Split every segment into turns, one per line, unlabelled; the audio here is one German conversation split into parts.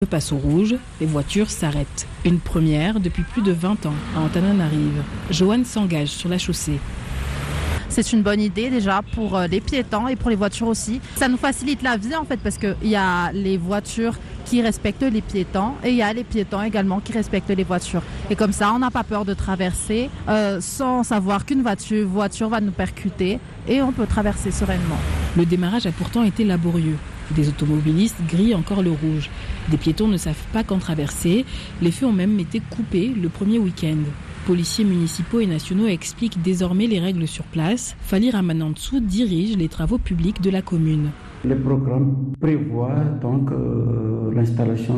Passe au rouge, les voitures s'arrêtent. Une première depuis plus de 20 ans à Antananarive. Joanne s'engage sur la chaussée.
C'est une bonne idée déjà pour les piétons et pour les voitures aussi. Ça nous facilite la vie en fait parce qu'il y a les voitures qui respectent les piétons et il y a les piétons également qui respectent les voitures. Et comme ça, on n'a pas peur de traverser sans savoir qu'une voiture va nous percuter et on peut traverser sereinement.
Le démarrage a pourtant été laborieux. Des automobilistes grillent encore le rouge. Des piétons ne savent pas quand traverser. Les feux ont même été coupés le premier week-end. Policiers municipaux et nationaux expliquent désormais les règles sur place. Fali Ramanantsou dirige les travaux publics de la commune.
Le programme prévoit donc l'installation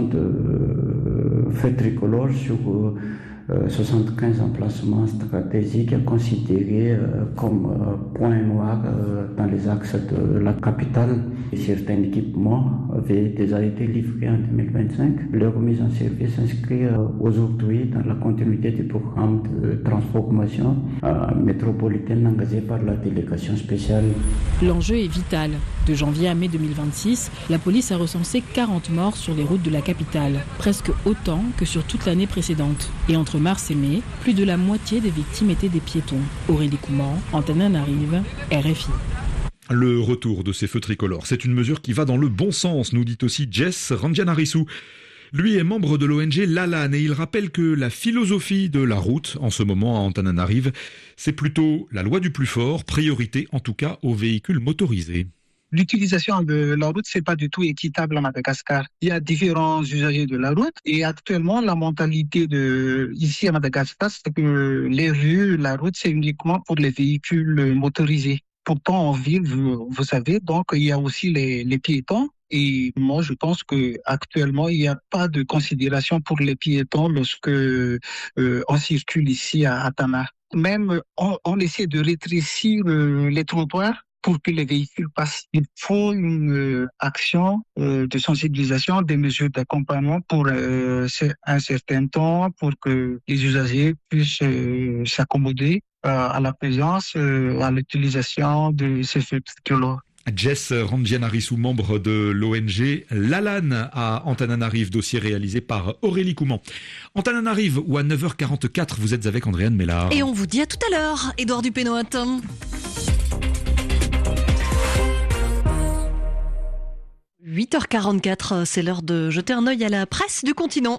de feux tricolores sur 75 emplacements stratégiques considérés comme points noirs dans les axes de la capitale. Certains équipements avaient déjà été livrés en 2025. Leur mise en service s'inscrit aujourd'hui dans la continuité du programme de transformation métropolitaine engagé par la délégation spéciale.
L'enjeu est vital. De janvier à mai 2026, la police a recensé 40 morts sur les routes de la capitale, presque autant que sur toute l'année précédente. Et entre mars et mai, plus de la moitié des victimes étaient des piétons. Aurélie Couman, Antananarive, RFI.
Le retour de ces feux tricolores, c'est une mesure qui va dans le bon sens, nous dit aussi Jess Randjanarissou. Lui est membre de l'ONG Lalanne et il rappelle que la philosophie de la route, en ce moment à Antananarive, c'est plutôt la loi du plus fort, priorité en tout cas aux véhicules motorisés.
L'utilisation de la route, c'est pas du tout équitable à Madagascar. Il y a différents usagers de la route et actuellement, la mentalité ici à Madagascar, c'est que les rues, la route, c'est uniquement pour les véhicules motorisés. Pourtant, en ville, vous savez, donc, il y a aussi les piétons. Et moi, je pense que actuellement, il n'y a pas de considération pour les piétons lorsque on circule ici à Tana. Même, on essaie de rétrécir les trottoirs pour que les véhicules passent. Il faut une action de sensibilisation, des mesures d'accompagnement pour un certain temps, pour que les usagers puissent s'accommoder à la présence, à l'utilisation de ces feux tricolores.
Jess Randjanarissou, membre de l'ONG Lalanne à Antananarive, dossier réalisé par Aurélie Couman. Antananarive, où à 9h44, vous êtes avec Andréane Mélard.
Et on vous dit à tout à l'heure, Édouard Dupénoat. 8h44, c'est l'heure de jeter un œil à la presse du continent.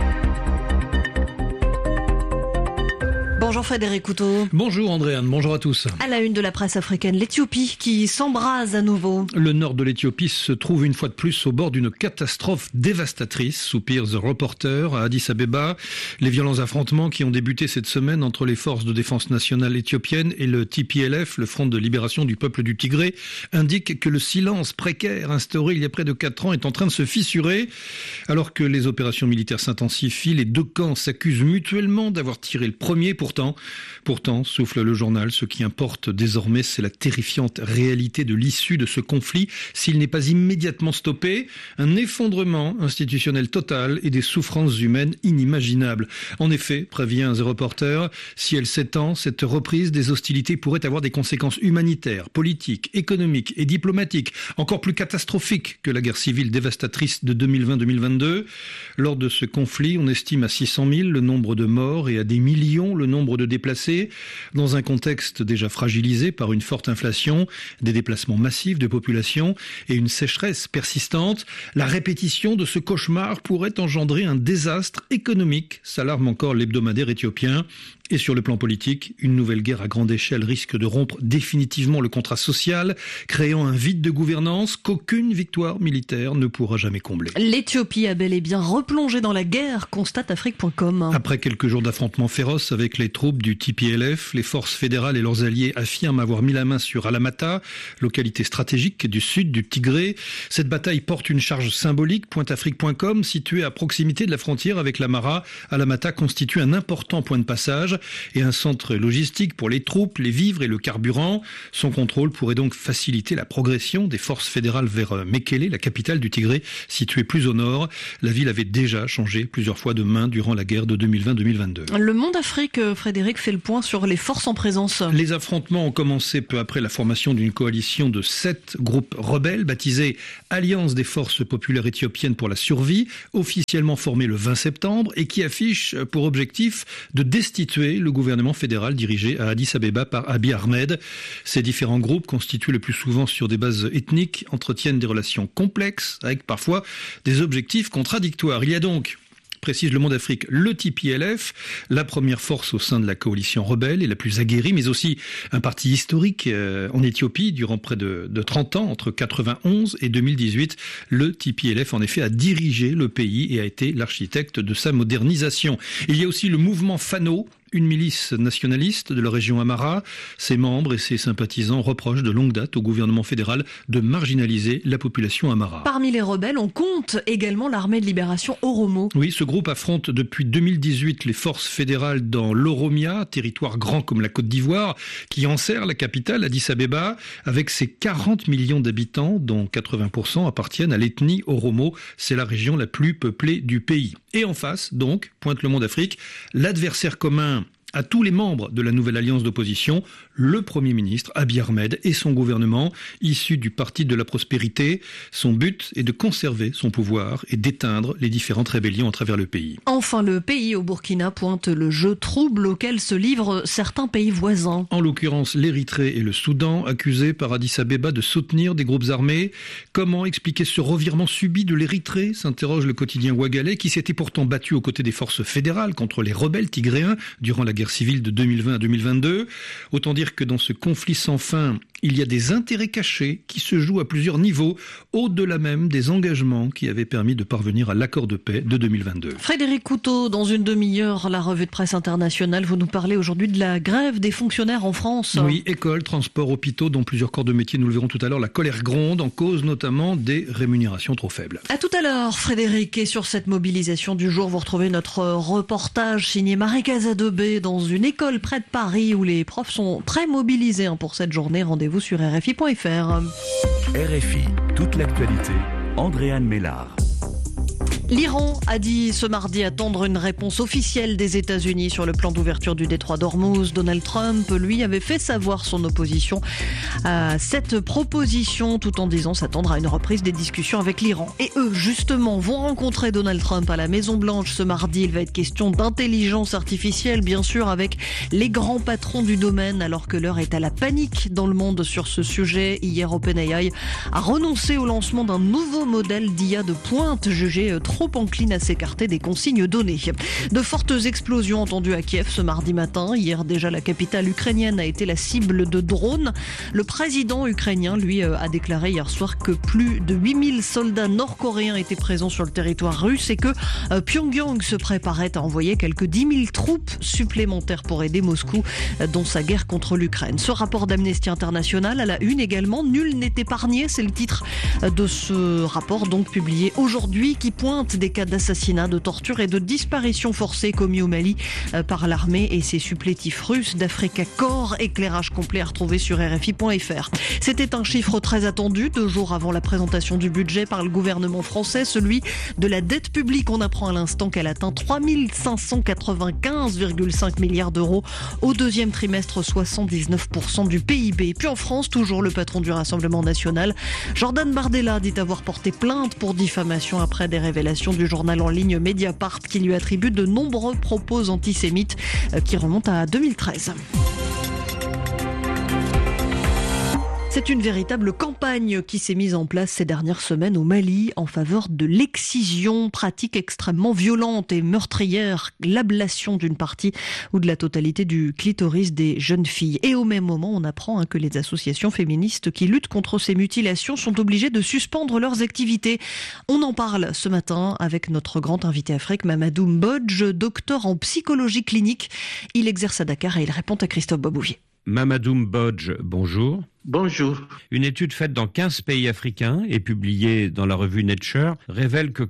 Bonjour Frédéric Couteau.
Bonjour Andréane, bonjour à tous.
À la une de la presse africaine, l'Éthiopie qui s'embrase à nouveau.
Le nord de l'Éthiopie se trouve une fois de plus au bord d'une catastrophe dévastatrice, soupire The Reporter à Addis Abeba. Les violents affrontements qui ont débuté cette semaine entre les forces de défense nationale éthiopiennes et le TPLF, le Front de libération du peuple du Tigré, indiquent que le silence précaire instauré il y a près de 4 ans est en train de se fissurer. Alors que les opérations militaires s'intensifient, les deux camps s'accusent mutuellement d'avoir tiré le premier. Pourtant, souffle le journal, ce qui importe désormais, c'est la terrifiante réalité de l'issue de ce conflit s'il n'est pas immédiatement stoppé. Un effondrement institutionnel total et des souffrances humaines inimaginables. En effet, prévient The Reporter, si elle s'étend, cette reprise des hostilités pourrait avoir des conséquences humanitaires, politiques, économiques et diplomatiques encore plus catastrophiques que la guerre civile dévastatrice de 2020-2022. Lors de ce conflit, on estime à 600 000 le nombre de morts et à des millions le nombre de déplacés, dans un contexte déjà fragilisé par une forte inflation, des déplacements massifs de population et une sécheresse persistante. La répétition de ce cauchemar pourrait engendrer un désastre économique, s'alarme encore l'hebdomadaire éthiopien. Et sur le plan politique, une nouvelle guerre à grande échelle risque de rompre définitivement le contrat social, créant un vide de gouvernance qu'aucune victoire militaire ne pourra jamais combler.
L'Éthiopie a bel et bien replongé dans la guerre, constate Afrique.com.
Après quelques jours d'affrontements féroces avec les troupes du TPLF, les forces fédérales et leurs alliés affirment avoir mis la main sur Alamata, localité stratégique du sud du Tigré. Cette bataille porte une charge symbolique, pointe Afrique.com, située à proximité de la frontière avec l'Amara. Alamata constitue un important point de passage. charge et un centre logistique pour les troupes, les vivres et le carburant. Son contrôle pourrait donc faciliter la progression des forces fédérales vers Mekele, la capitale du Tigré, située plus au nord. La ville avait déjà changé plusieurs fois de main durant la guerre de 2020-2022.
Le Monde Afrique, Frédéric, fait le point sur les forces en présence.
Les affrontements ont commencé peu après la formation d'une coalition de 7 groupes rebelles baptisés Alliance des forces populaires éthiopiennes pour la survie, officiellement formée le 20 septembre et qui affiche pour objectif de destituer le gouvernement fédéral dirigé à Addis Abeba par Abiy Ahmed. Ces différents groupes, constitués le plus souvent sur des bases ethniques, entretiennent des relations complexes avec parfois des objectifs contradictoires. Il y a donc, précise le Monde Afrique, le TPLF, la première force au sein de la coalition rebelle et la plus aguerrie, mais aussi un parti historique en Éthiopie durant près de 30 ans, entre 91 et 2018. Le TPLF, en effet, a dirigé le pays et a été l'architecte de sa modernisation. Il y a aussi le mouvement Fano, une milice nationaliste de la région Amhara. Ses membres et ses sympathisants reprochent de longue date au gouvernement fédéral de marginaliser la population Amhara.
Parmi les rebelles, on compte également l'armée de libération Oromo.
Oui, ce groupe affronte depuis 2018 les forces fédérales dans l'Oromia, territoire grand comme la Côte d'Ivoire, qui enserre la capitale, Addis Abeba, avec ses 40 millions d'habitants, dont 80% appartiennent à l'ethnie Oromo. C'est la région la plus peuplée du pays. Et en face, donc, pointe le Monde Afrique, l'adversaire commun à tous les membres de la nouvelle alliance d'opposition, le Premier ministre Abiy Ahmed et son gouvernement, issu du Parti de la Prospérité. Son but est de conserver son pouvoir et d'éteindre les différentes rébellions à travers le pays.
Enfin, le pays au Burkina pointe le jeu trouble auquel se livrent certains pays voisins.
En l'occurrence, l'Érythrée et le Soudan, accusés par Addis Abeba de soutenir des groupes armés. Comment expliquer ce revirement subi de l'Érythrée, s'interroge le quotidien Ouagalais, qui s'était pourtant battu aux côtés des forces fédérales contre les rebelles tigréens durant la guerre civile de 2020 à 2022. Autant dire que dans ce conflit sans fin, il y a des intérêts cachés qui se jouent à plusieurs niveaux, au-delà même des engagements qui avaient permis de parvenir à l'accord de paix de 2022.
Frédéric Couteau, dans une demi-heure, la revue de presse internationale, vous nous parlez aujourd'hui de la grève des fonctionnaires en France.
Oui, écoles, transports, hôpitaux, dans plusieurs corps de métier, nous le verrons tout à l'heure, la colère gronde en cause notamment des rémunérations trop faibles.
À tout à l'heure, Frédéric, et sur cette mobilisation du jour, vous retrouvez notre reportage signé Marie Casadebé dans une école près de Paris où les profs sont très mobilisés pour cette journée. Rendez-vous sur RFI.fr.
RFI, toute l'actualité, Andréane Mélard.
L'Iran a dit ce mardi attendre une réponse officielle des États-Unis sur le plan d'ouverture du détroit d'Ormuz. Donald Trump, lui, avait fait savoir son opposition à cette proposition, tout en disant s'attendre à une reprise des discussions avec l'Iran. Et eux, justement, vont rencontrer Donald Trump à la Maison-Blanche ce mardi. Il va être question d'intelligence artificielle, bien sûr, avec les grands patrons du domaine, alors que l'heure est à la panique dans le monde sur ce sujet. Hier, OpenAI a renoncé au lancement d'un nouveau modèle d'IA de pointe, jugé trop encline à s'écarter des consignes données. De fortes explosions entendues à Kiev ce mardi matin. Hier déjà, la capitale ukrainienne a été la cible de drones. Le président ukrainien, lui, a déclaré hier soir que plus de 8000 soldats nord-coréens étaient présents sur le territoire russe et que Pyongyang se préparait à envoyer quelques 10 000 troupes supplémentaires pour aider Moscou dans sa guerre contre l'Ukraine. Ce rapport d'Amnesty International à la une également, nul n'est épargné, c'est le titre de ce rapport donc publié aujourd'hui, qui pointe des cas d'assassinat, de torture et de disparition forcée commis au Mali par l'armée et ses supplétifs russes d'Africa Corps. Éclairage complet à retrouver sur RFI.fr. C'était un chiffre très attendu 2 jours avant la présentation du budget par le gouvernement français, celui de la dette publique. On apprend à l'instant qu'elle atteint 3595,5 milliards d'euros au deuxième trimestre, 79% du PIB. Puis en France, toujours le patron du Rassemblement national, Jordan Bardella, dit avoir porté plainte pour diffamation après des révélations du journal en ligne Mediapart qui lui attribue de nombreux propos antisémites qui remontent à 2013. C'est une véritable campagne qui s'est mise en place ces dernières semaines au Mali en faveur de l'excision, pratique extrêmement violente et meurtrière, l'ablation d'une partie ou de la totalité du clitoris des jeunes filles. Et au même moment, on apprend que les associations féministes qui luttent contre ces mutilations sont obligées de suspendre leurs activités. On en parle ce matin avec notre grand invité Afrique, Mamadou Mbodj, docteur en psychologie clinique. Il exerce à Dakar et il répond à Christophe Babouvier.
Mamadou Mbodj, bonjour.
Bonjour.
Une étude faite dans 15 pays africains et publiée dans la revue Nature révèle que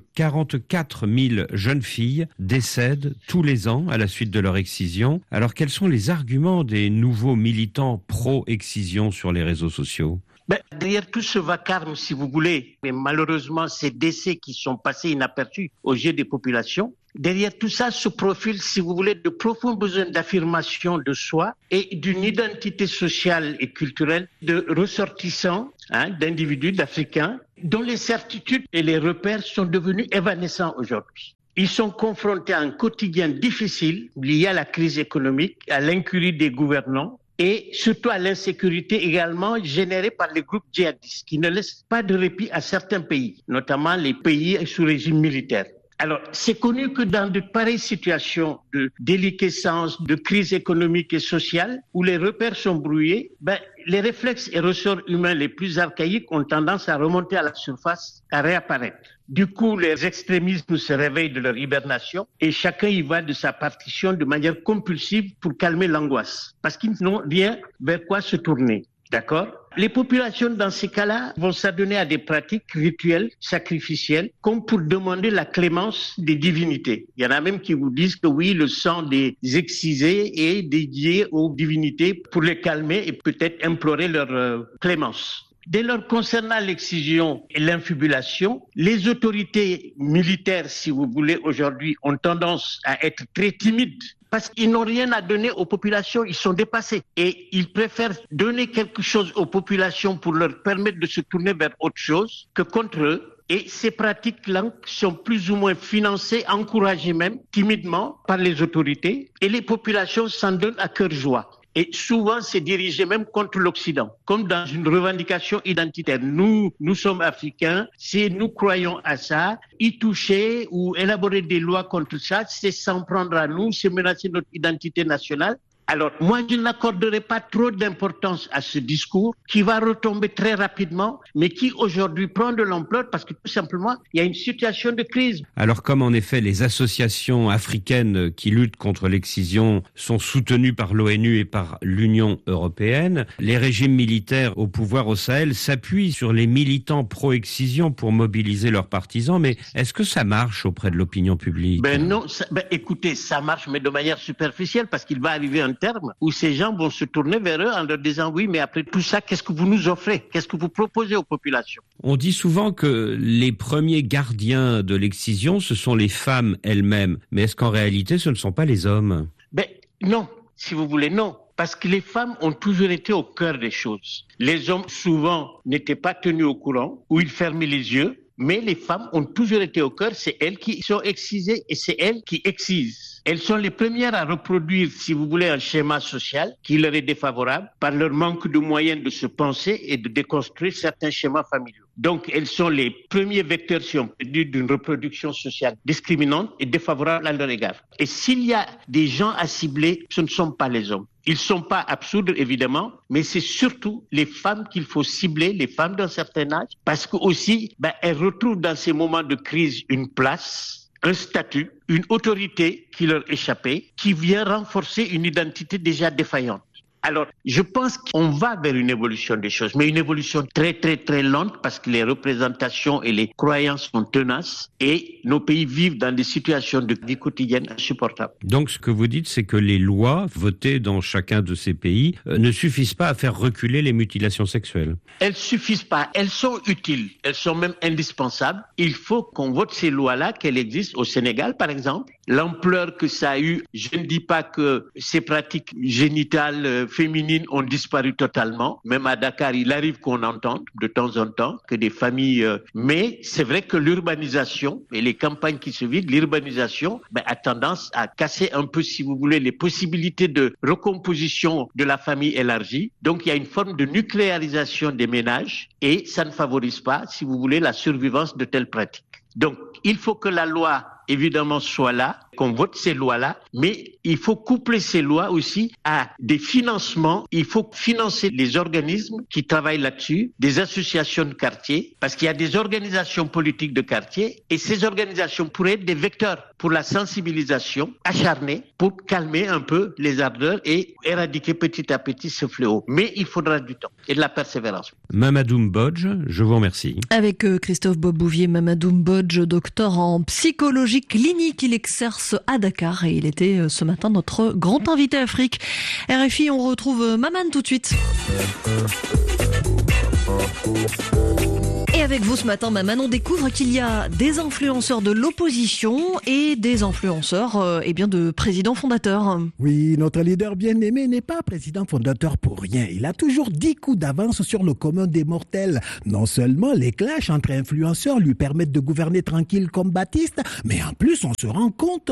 44 000 jeunes filles décèdent tous les ans à la suite de leur excision. Alors quels sont les arguments des nouveaux militants pro-excision sur les réseaux sociaux ?
Derrière tout ce vacarme, si vous voulez, mais malheureusement ces décès qui sont passés inaperçus aux yeux des populations, derrière tout ça se profile, si vous voulez, de profonds besoins d'affirmation de soi et d'une identité sociale et culturelle de ressortissants, d'individus, d'Africains, dont les certitudes et les repères sont devenus évanescents aujourd'hui. Ils sont confrontés à un quotidien difficile lié à la crise économique, à l'incurie des gouvernants, et surtout à l'insécurité également générée par les groupes djihadistes qui ne laissent pas de répit à certains pays, notamment les pays sous régime militaire. Alors, c'est connu que dans de pareilles situations de déliquescence, de crise économique et sociale, où les repères sont brouillés, les réflexes et ressorts humains les plus archaïques ont tendance à remonter à la surface, à réapparaître. Du coup, les extrémismes se réveillent de leur hibernation et chacun y va de sa partition de manière compulsive pour calmer l'angoisse, parce qu'ils n'ont rien vers quoi se tourner. D'accord ? Les populations, dans ces cas-là, vont s'adonner à des pratiques rituelles, sacrificielles, comme pour demander la clémence des divinités. Il y en a même qui vous disent que oui, le sang des excisés est dédié aux divinités pour les calmer et peut-être implorer leur clémence. Dès lors, concernant l'excision et l'infibulation, les autorités militaires, si vous voulez, aujourd'hui, ont tendance à être très timides parce qu'ils n'ont rien à donner aux populations, ils sont dépassés. Et ils préfèrent donner quelque chose aux populations pour leur permettre de se tourner vers autre chose que contre eux. Et ces pratiques-là sont plus ou moins financées, encouragées même, timidement, par les autorités. Et les populations s'en donnent à cœur joie. Et souvent, c'est dirigé même contre l'Occident, comme dans une revendication identitaire. Nous sommes africains, si nous croyons à ça, y toucher ou élaborer des lois contre ça, c'est s'en prendre à nous, c'est menacer notre identité nationale. Alors, moi, je n'accorderai pas trop d'importance à ce discours qui va retomber très rapidement, mais qui aujourd'hui prend de l'ampleur parce que tout simplement, il y a une situation de crise.
Alors, comme en effet les associations africaines qui luttent contre l'excision sont soutenues par l'ONU et par l'Union européenne, les régimes militaires au pouvoir au Sahel s'appuient sur les militants pro-excision pour mobiliser leurs partisans, mais est-ce que ça marche auprès de l'opinion publique ?
Non, écoutez, ça marche, mais de manière superficielle parce qu'il va arriver un terme où ces gens vont se tourner vers eux en leur disant oui, mais après tout ça, qu'est-ce que vous nous offrez ? Qu'est-ce que vous proposez aux populations ?
On dit souvent que les premiers gardiens de l'excision, ce sont les femmes elles-mêmes. Mais est-ce qu'en réalité, ce ne sont pas les hommes ?
Non, si vous voulez, non. Parce que les femmes ont toujours été au cœur des choses. Les hommes, souvent, n'étaient pas tenus au courant ou ils fermaient les yeux. Mais les femmes ont toujours été au cœur, c'est elles qui sont excisées et c'est elles qui excisent. Elles sont les premières à reproduire, si vous voulez, un schéma social qui leur est défavorable par leur manque de moyens de se penser et de déconstruire certains schémas familiaux. Donc, elles sont les premiers vecteurs, si on peut dire, d'une reproduction sociale discriminante et défavorable à leur égard. Et s'il y a des gens à cibler, ce ne sont pas les hommes. Ils ne sont pas absoudre, évidemment, mais c'est surtout les femmes qu'il faut cibler, les femmes d'un certain âge, parce que aussi, elles retrouvent dans ces moments de crise une place, un statut, une autorité qui leur échappait, qui vient renforcer une identité déjà défaillante. Alors, je pense qu'on va vers une évolution des choses, mais une évolution très, très, très lente parce que les représentations et les croyances sont tenaces et nos pays vivent dans des situations de vie quotidienne insupportables.
Donc, ce que vous dites, c'est que les lois votées dans chacun de ces pays ne suffisent pas à faire reculer les mutilations sexuelles.
Elles suffisent pas. Elles sont utiles. Elles sont même indispensables. Il faut qu'on vote ces lois-là, qu'elles existent au Sénégal, par exemple. L'ampleur que ça a eu, je ne dis pas que ces pratiques génitales féminines ont disparu totalement. Même à Dakar, il arrive qu'on entende de temps en temps que des familles... Mais c'est vrai que l'urbanisation et les campagnes qui se vident, l'urbanisation a tendance à casser un peu, si vous voulez, les possibilités de recomposition de la famille élargie. Donc il y a une forme de nucléarisation des ménages et ça ne favorise pas, si vous voulez, la survivance de telles pratiques. Donc il faut que la loi évidemment soit là, qu'on vote ces lois-là, mais il faut coupler ces lois aussi à des financements. Il faut financer les organismes qui travaillent là-dessus, des associations de quartier, parce qu'il y a des organisations politiques de quartier, et ces organisations pourraient être des vecteurs pour la sensibilisation acharnée, pour calmer un peu les ardeurs et éradiquer petit à petit ce fléau. Mais il faudra du temps et de la persévérance.
Mamadou Mbodj, je vous remercie.
Avec Christophe Bobouvier, Mamadou Mbodj, docteur en psychologie clinique, il exerce à Dakar et il était ce matin notre grand invité Afrique. RFI, on retrouve Maman tout de suite. Et avec vous ce matin, Maman, on découvre qu'il y a des influenceurs de l'opposition et des influenceurs de présidents fondateurs.
Oui, notre leader bien-aimé n'est pas président fondateur pour rien. Il a toujours 10 coups d'avance sur le commun des mortels. Non seulement les clashs entre influenceurs lui permettent de gouverner tranquille comme Baptiste, mais en plus on se rend compte,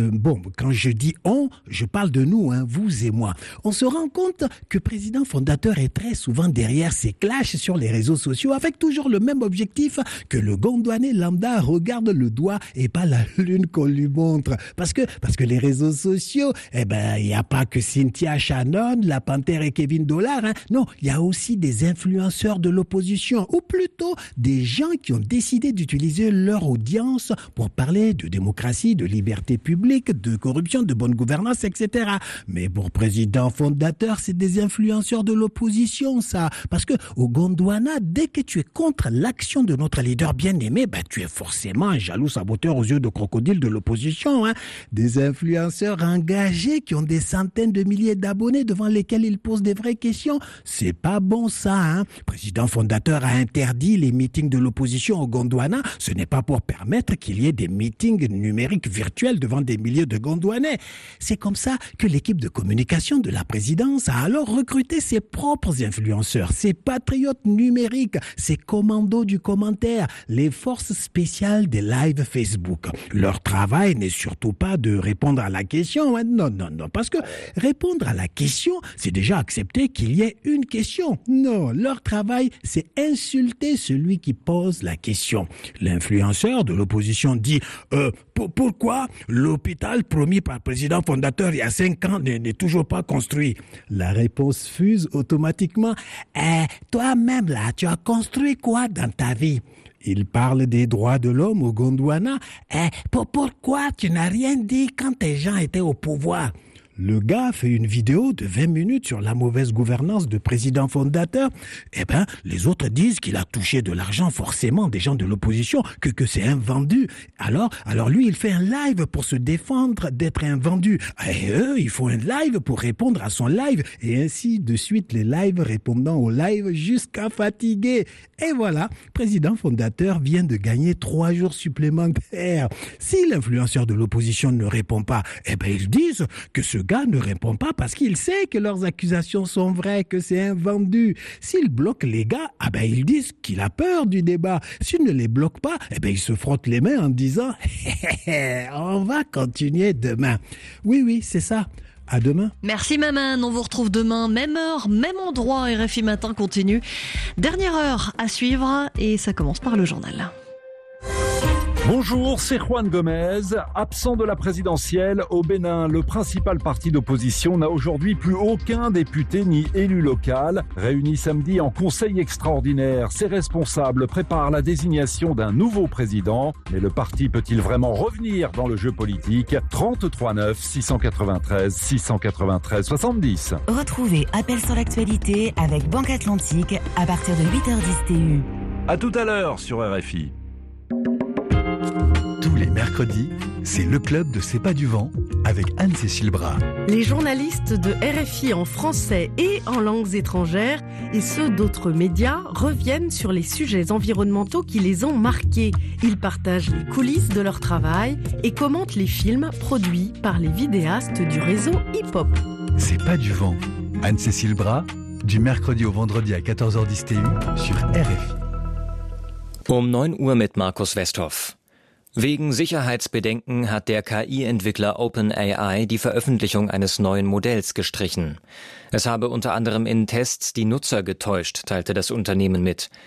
quand je dis on, je parle de nous, vous et moi. On se rend compte que président fondateur est très souvent derrière ces clashs sur les réseaux sociaux avec toujours le même objectif, que le Gondwanais lambda regarde le doigt et pas la lune qu'on lui montre. Parce que les réseaux sociaux, il n'y a pas que Cynthia Shannon, la Panthère et Kevin Dollar. Non, il y a aussi des influenceurs de l'opposition, ou plutôt des gens qui ont décidé d'utiliser leur audience pour parler de démocratie, de liberté publique, de corruption, de bonne gouvernance, etc. Mais pour président fondateur, c'est des influenceurs de l'opposition, ça. Parce que au Gondwana, dès que tu es contre l'action de notre leader bien-aimé, tu es forcément un jaloux saboteur aux yeux de crocodile de l'opposition. Des influenceurs engagés qui ont des centaines de milliers d'abonnés devant lesquels ils posent des vraies questions. C'est pas bon ça. Président fondateur a interdit les meetings de l'opposition au Gondwana. Ce n'est pas pour permettre qu'il y ait des meetings numériques virtuels devant des milliers de Gondwanais. C'est comme ça que l'équipe de communication de la présidence a alors recruté ses propres influenceurs, ses patriotes numériques, ses commandos du commentaire, les forces spéciales des lives Facebook. Leur travail n'est surtout pas de répondre à la question. Non, parce que répondre à la question, c'est déjà accepter qu'il y ait une question. Non, leur travail, c'est insulter celui qui pose la question. L'influenceur de l'opposition dit pourquoi l'hôpital promis par le président fondateur il y a 5 ans n'est toujours pas construit? La réponse fuse automatiquement. Toi-même là, tu as construit quoi dans ta vie? Il parle des droits de l'homme au Gondwana. Pourquoi tu n'as rien dit quand tes gens étaient au pouvoir? Le gars fait une vidéo de 20 minutes sur la mauvaise gouvernance de président fondateur. Les autres disent qu'il a touché de l'argent forcément des gens de l'opposition, que c'est un vendu. Alors lui, il fait un live pour se défendre d'être un vendu. Et eux, ils font un live pour répondre à son live. Et ainsi de suite, les lives répondant au live jusqu'à fatiguer. Et voilà, président fondateur vient de gagner 3 jours supplémentaires. Si l'influenceur de l'opposition ne répond pas, ils disent que ce gars ne répond pas parce qu'il sait que leurs accusations sont vraies, que c'est un vendu. S'il bloque les gars, ils disent qu'il a peur du débat. S'il ne les bloque pas, il se frotte les mains en disant on va continuer demain. Oui, c'est ça. À demain.
Merci Maman, on vous retrouve demain, même heure, même endroit. RFI Matin continue. Dernière heure à suivre et ça commence par le journal.
Bonjour, c'est Juan Gomez. Absent de la présidentielle, au Bénin, le principal parti d'opposition n'a aujourd'hui plus aucun député ni élu local. Réunis samedi en conseil extraordinaire, ses responsables préparent la désignation d'un nouveau président. Mais le parti peut-il vraiment revenir dans le jeu politique? 33 9 693 693 70.
Retrouvez Appel sur l'actualité avec Banque Atlantique à partir de 8h10 TU.
À tout à l'heure sur RFI.
Tous les mercredis, c'est le club de C'est pas du vent avec Anne-Cécile Bras.
Les journalistes de RFI en français et en langues étrangères et ceux d'autres médias reviennent sur les sujets environnementaux qui les ont marqués. Ils partagent les coulisses de leur travail et commentent les films produits par les vidéastes du réseau hip-hop.
C'est pas du vent. Anne-Cécile Bras, du mercredi au vendredi à 14h10 TU sur RFI.
9 Uhr mit Markus Westhoff. Wegen Sicherheitsbedenken hat der KI-Entwickler OpenAI die Veröffentlichung eines neuen Modells gestrichen. Es habe unter anderem in Tests die Nutzer getäuscht, teilte das Unternehmen mit.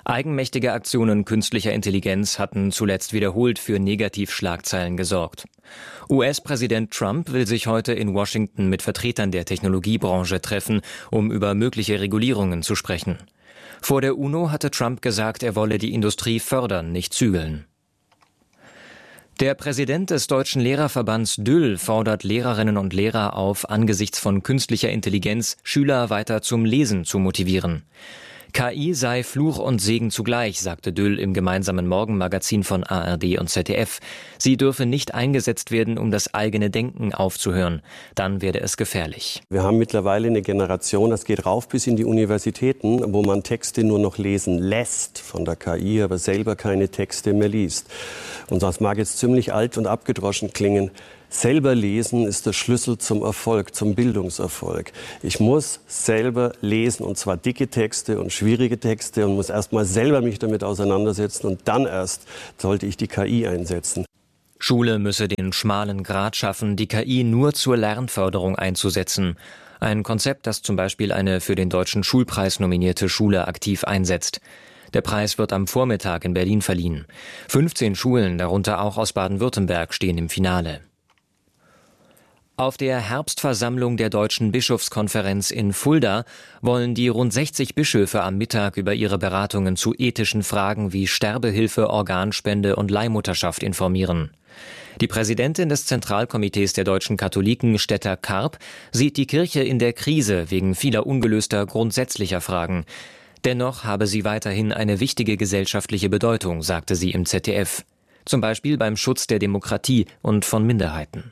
Eigenmächtige Aktionen künstlicher Intelligenz hatten zuletzt wiederholt für Negativschlagzeilen gesorgt. US-Präsident Trump will sich heute in Washington mit Vertretern der Technologiebranche treffen, um über mögliche Regulierungen zu sprechen. Vor der UNO hatte Trump gesagt, er wolle die Industrie fördern, nicht zügeln. Der Präsident des Deutschen Lehrerverbands DÜLL fordert Lehrerinnen und Lehrer auf, angesichts von künstlicher Intelligenz Schüler weiter zum Lesen zu motivieren. KI sei Fluch und Segen zugleich, sagte DÜLL im gemeinsamen Morgenmagazin von ARD und ZDF. Sie dürfe nicht eingesetzt werden, um das eigene Denken aufzuhören. Dann werde es gefährlich.
Wir haben mittlerweile eine Generation, das geht rauf bis in die Universitäten, wo man Texte nur noch lesen lässt von der KI, aber selber keine Texte mehr liest. Und das mag jetzt ziemlich alt und abgedroschen klingen. Selber lesen ist der Schlüssel zum Erfolg, zum Bildungserfolg. Ich muss selber lesen, und zwar dicke Texte und schwierige Texte, und muss erst mal selber mich damit auseinandersetzen, und dann erst sollte ich die KI einsetzen.
Schule müsse den schmalen Grat schaffen, die KI nur zur Lernförderung einzusetzen. Ein Konzept, das zum Beispiel eine für den Deutschen Schulpreis nominierte Schule aktiv einsetzt. Der Preis wird am Vormittag in Berlin verliehen. 15 Schulen, darunter auch aus Baden-Württemberg, stehen im Finale. Auf der Herbstversammlung der Deutschen Bischofskonferenz in Fulda wollen die rund 60 Bischöfe am Mittag über ihre Beratungen zu ethischen Fragen wie Sterbehilfe, Organspende und Leihmutterschaft informieren. Die Präsidentin des Zentralkomitees der deutschen Katholiken, Stetter Karp, sieht die Kirche in der Krise wegen vieler ungelöster grundsätzlicher Fragen. Dennoch habe sie weiterhin eine wichtige gesellschaftliche Bedeutung, sagte sie im ZDF. Zum Beispiel beim Schutz der Demokratie und von Minderheiten.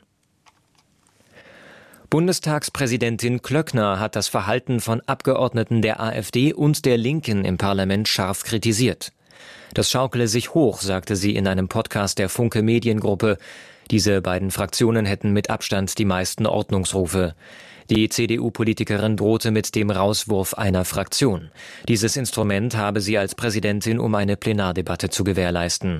Bundestagspräsidentin Klöckner hat das Verhalten von Abgeordneten der AfD und der Linken im Parlament scharf kritisiert. Das schaukele sich hoch, sagte sie in einem Podcast der Funke Mediengruppe. Diese beiden Fraktionen hätten mit Abstand die meisten Ordnungsrufe. Die CDU-Politikerin drohte mit dem Rauswurf einer Fraktion. Dieses Instrument habe sie als Präsidentin, um eine Plenardebatte zu gewährleisten.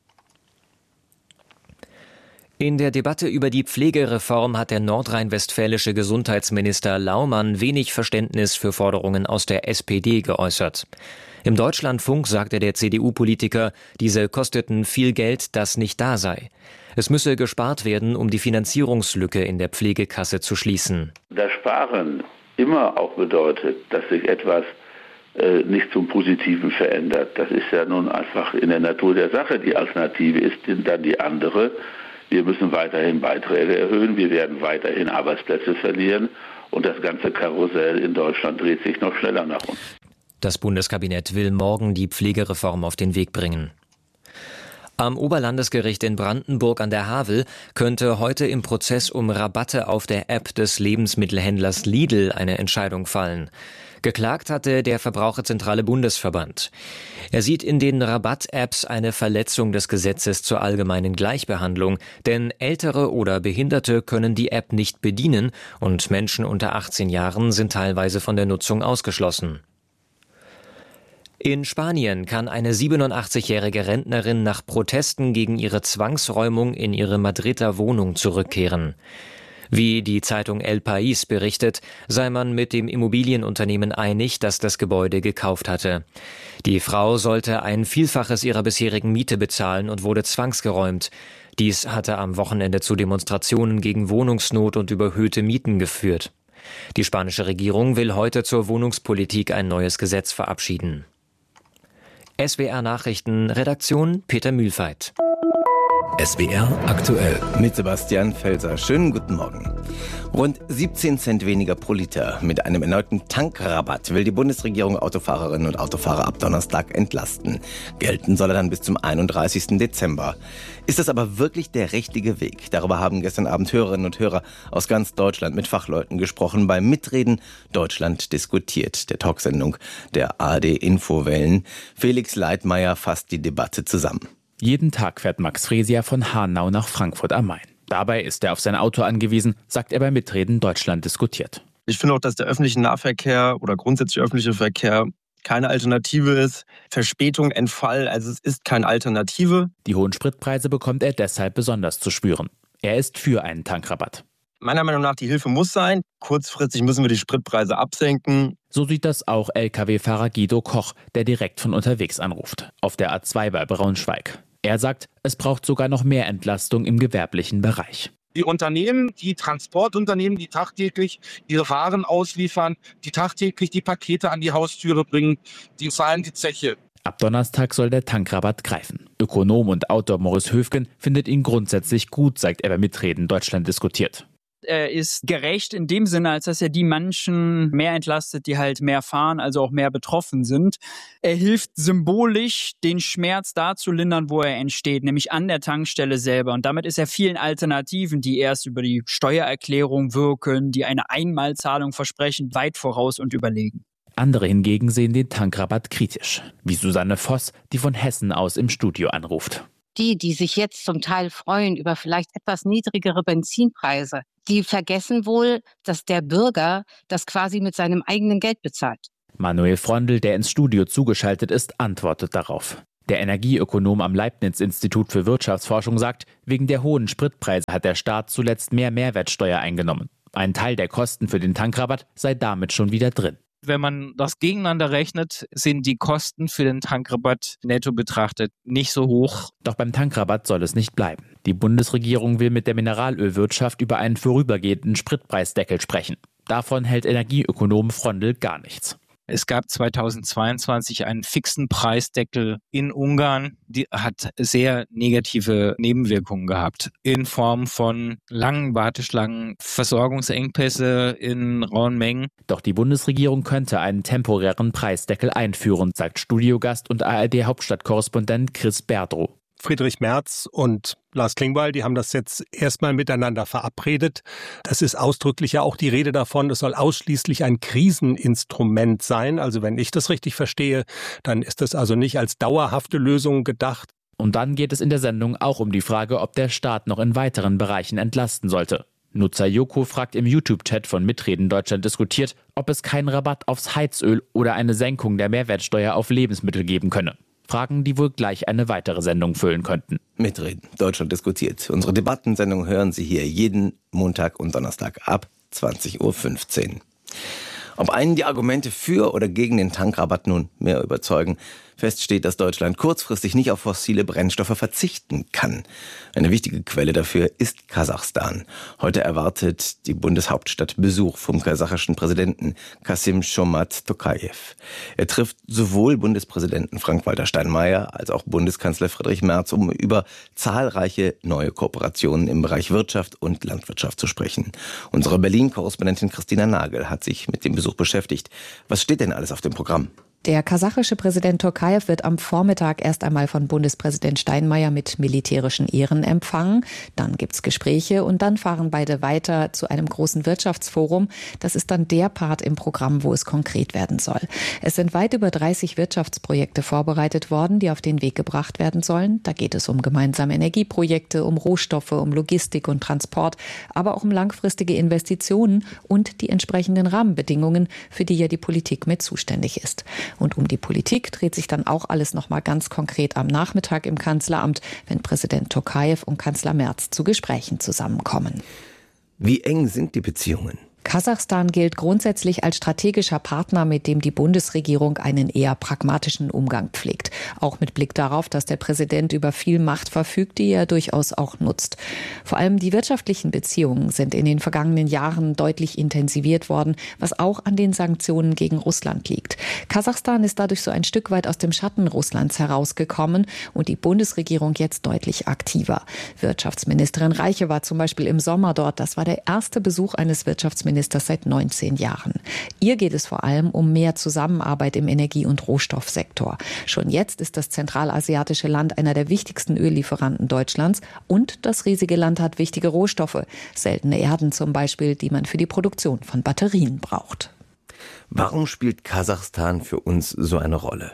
In der Debatte über die Pflegereform hat der nordrhein-westfälische Gesundheitsminister Laumann wenig Verständnis für Forderungen aus der SPD geäußert. Im Deutschlandfunk sagte der CDU-Politiker, diese kosteten viel Geld, das nicht da sei. Es müsse gespart werden, um die Finanzierungslücke in der Pflegekasse zu schließen.
Da Sparen immer auch bedeutet, dass sich etwas nicht zum Positiven verändert. Das ist ja nun einfach in der Natur der Sache. Die Alternative ist dann die andere. Wir müssen weiterhin Beiträge erhöhen, wir werden weiterhin Arbeitsplätze verlieren und das ganze Karussell in Deutschland dreht sich noch schneller nach uns.
Das Bundeskabinett will morgen die Pflegereform auf den Weg bringen. Am Oberlandesgericht in Brandenburg an der Havel könnte heute im Prozess um Rabatte auf der App des Lebensmittelhändlers Lidl eine Entscheidung fallen. Geklagt hatte der Verbraucherzentrale Bundesverband. Er sieht in den Rabatt-Apps eine Verletzung des Gesetzes zur allgemeinen Gleichbehandlung, denn Ältere oder Behinderte können die App nicht bedienen und Menschen unter 18 Jahren sind teilweise von der Nutzung ausgeschlossen. In Spanien kann eine 87-jährige Rentnerin nach Protesten gegen ihre Zwangsräumung in ihre Madrider Wohnung zurückkehren. Wie die Zeitung El País berichtet, sei man mit dem Immobilienunternehmen einig, das das Gebäude gekauft hatte. Die Frau sollte ein Vielfaches ihrer bisherigen Miete bezahlen und wurde zwangsgeräumt. Dies hatte am Wochenende zu Demonstrationen gegen Wohnungsnot und überhöhte Mieten geführt. Die spanische Regierung will heute zur Wohnungspolitik ein neues Gesetz verabschieden. SWR Nachrichten, Redaktion Peter Mühlfeit.
SWR aktuell mit Sebastian Felser. Schönen guten Morgen. Rund 17 Cent weniger pro Liter. Mit einem erneuten Tankrabatt will die Bundesregierung Autofahrerinnen und Autofahrer ab Donnerstag entlasten. Gelten soll er dann bis zum 31. Dezember. Ist das aber wirklich der richtige Weg? Darüber haben gestern Abend Hörerinnen und Hörer aus ganz Deutschland mit Fachleuten gesprochen. Beim Mitreden Deutschland diskutiert, der Talksendung der ARD Infowellen. Felix Leitmayr fasst die Debatte zusammen.
Jeden Tag fährt Max Fresier von Hanau nach Frankfurt am Main. Dabei ist er auf sein Auto angewiesen, sagt er beim Mitreden Deutschland diskutiert.
Ich finde auch, dass der öffentliche Nahverkehr oder grundsätzlich öffentliche Verkehr keine Alternative ist. Verspätung, Entfall, also es ist keine Alternative.
Die hohen Spritpreise bekommt er deshalb besonders zu spüren. Er ist für einen Tankrabatt.
Meiner Meinung nach, die Hilfe muss sein. Kurzfristig müssen wir die Spritpreise absenken.
So sieht das auch Lkw-Fahrer Guido Koch, der direkt von unterwegs anruft, auf der A2 bei Braunschweig. Er sagt, es braucht sogar noch mehr Entlastung im gewerblichen Bereich.
Die Unternehmen, die Transportunternehmen, die tagtäglich ihre Waren ausliefern, die tagtäglich die Pakete an die Haustüre bringen, die zahlen die Zeche.
Ab Donnerstag soll der Tankrabatt greifen. Ökonom und Autor Morris Höfgen findet ihn grundsätzlich gut, sagt er bei Mitreden Deutschland diskutiert.
Er ist gerecht in dem Sinne, als dass er die Menschen mehr entlastet, die halt mehr fahren, also auch mehr betroffen sind. Er hilft symbolisch, den Schmerz da zu lindern, wo er entsteht, nämlich an der Tankstelle selber. Und damit ist er vielen Alternativen, die erst über die Steuererklärung wirken, die eine Einmalzahlung versprechen, weit voraus und überlegen.
Andere hingegen sehen den Tankrabatt kritisch, wie Susanne Voss, die von Hessen aus im Studio anruft.
Die sich jetzt zum Teil freuen über vielleicht etwas niedrigere Benzinpreise, die vergessen wohl, dass der Bürger das quasi mit seinem eigenen Geld bezahlt.
Manuel Frondl, der ins Studio zugeschaltet ist, antwortet darauf. Der Energieökonom am Leibniz-Institut für Wirtschaftsforschung sagt, wegen der hohen Spritpreise hat der Staat zuletzt mehr Mehrwertsteuer eingenommen. Ein Teil der Kosten für den Tankrabatt sei damit schon wieder drin.
Wenn man das gegeneinander rechnet, sind die Kosten für den Tankrabatt netto betrachtet nicht so hoch.
Doch beim Tankrabatt soll es nicht bleiben. Die Bundesregierung will mit der Mineralölwirtschaft über einen vorübergehenden Spritpreisdeckel sprechen. Davon hält Energieökonom Frondl gar nichts.
Es gab 2022 einen fixen Preisdeckel in Ungarn. Die hat sehr negative Nebenwirkungen gehabt in Form von langen Warteschlangen, Versorgungsengpässe in rauen Mengen.
Doch die Bundesregierung könnte einen temporären Preisdeckel einführen, sagt Studiogast und ARD-Hauptstadtkorrespondent Chris Berdrow.
Friedrich Merz und Lars Klingbeil, die haben das jetzt erstmal miteinander verabredet. Das ist ausdrücklich ja auch die Rede davon, es soll ausschließlich ein Kriseninstrument sein. Also wenn ich das richtig verstehe, dann ist das also nicht als dauerhafte Lösung gedacht.
Und dann geht es in der Sendung auch um die Frage, ob der Staat noch in weiteren Bereichen entlasten sollte. Nutzer Joko fragt im YouTube-Chat von Mitreden Deutschland diskutiert, ob es keinen Rabatt aufs Heizöl oder eine Senkung der Mehrwertsteuer auf Lebensmittel geben könne. Fragen, die wohl gleich eine weitere Sendung füllen könnten.
Mitreden, Deutschland diskutiert. Unsere Debattensendung hören Sie hier jeden Montag und Donnerstag ab 20.15 Uhr. Ob einen die Argumente für oder gegen den Tankrabatt nun mehr überzeugen, fest steht, dass Deutschland kurzfristig nicht auf fossile Brennstoffe verzichten kann. Eine wichtige Quelle dafür ist Kasachstan. Heute erwartet die Bundeshauptstadt Besuch vom kasachischen Präsidenten Kassym-Jomart Tokayev. Er trifft sowohl Bundespräsidenten Frank-Walter Steinmeier als auch Bundeskanzler Friedrich Merz, um über zahlreiche neue Kooperationen im Bereich Wirtschaft und Landwirtschaft zu sprechen. Unsere Berlin-Korrespondentin Christina Nagel hat sich mit dem Besuch beschäftigt. Was steht denn alles auf dem Programm?
Der kasachische Präsident Tokayev wird am Vormittag erst einmal von Bundespräsident Steinmeier mit militärischen Ehren empfangen. Dann gibt's Gespräche und dann fahren beide weiter zu einem großen Wirtschaftsforum. Das ist dann der Part im Programm, wo es konkret werden soll. Es sind weit über 30 Wirtschaftsprojekte vorbereitet worden, die auf den Weg gebracht werden sollen. Da geht es um gemeinsame Energieprojekte, um Rohstoffe, um Logistik und Transport, aber auch um langfristige Investitionen und die entsprechenden Rahmenbedingungen, für die ja die Politik mit zuständig ist. Und um die Politik dreht sich dann auch alles noch mal ganz konkret am Nachmittag im Kanzleramt, wenn Präsident Tokayev und Kanzler Merz zu Gesprächen zusammenkommen.
Wie eng sind die Beziehungen?
Kasachstan gilt grundsätzlich als strategischer Partner, mit dem die Bundesregierung einen eher pragmatischen Umgang pflegt. Auch mit Blick darauf, dass der Präsident über viel Macht verfügt, die er durchaus auch nutzt. Vor allem die wirtschaftlichen Beziehungen sind in den vergangenen Jahren deutlich intensiviert worden, was auch an den Sanktionen gegen Russland liegt. Kasachstan ist dadurch so ein Stück weit aus dem Schatten Russlands herausgekommen und die Bundesregierung jetzt deutlich aktiver. Wirtschaftsministerin Reiche war zum Beispiel im Sommer dort. Das war der erste Besuch eines Wirtschaftsministers seit 19 Jahren. Ihr geht es vor allem um mehr Zusammenarbeit im Energie- und Rohstoffsektor. Schon jetzt ist das zentralasiatische Land einer der wichtigsten Öllieferanten Deutschlands und das riesige Land hat wichtige Rohstoffe, seltene Erden zum Beispiel, die man für die Produktion von Batterien braucht.
Warum spielt Kasachstan für uns so eine Rolle?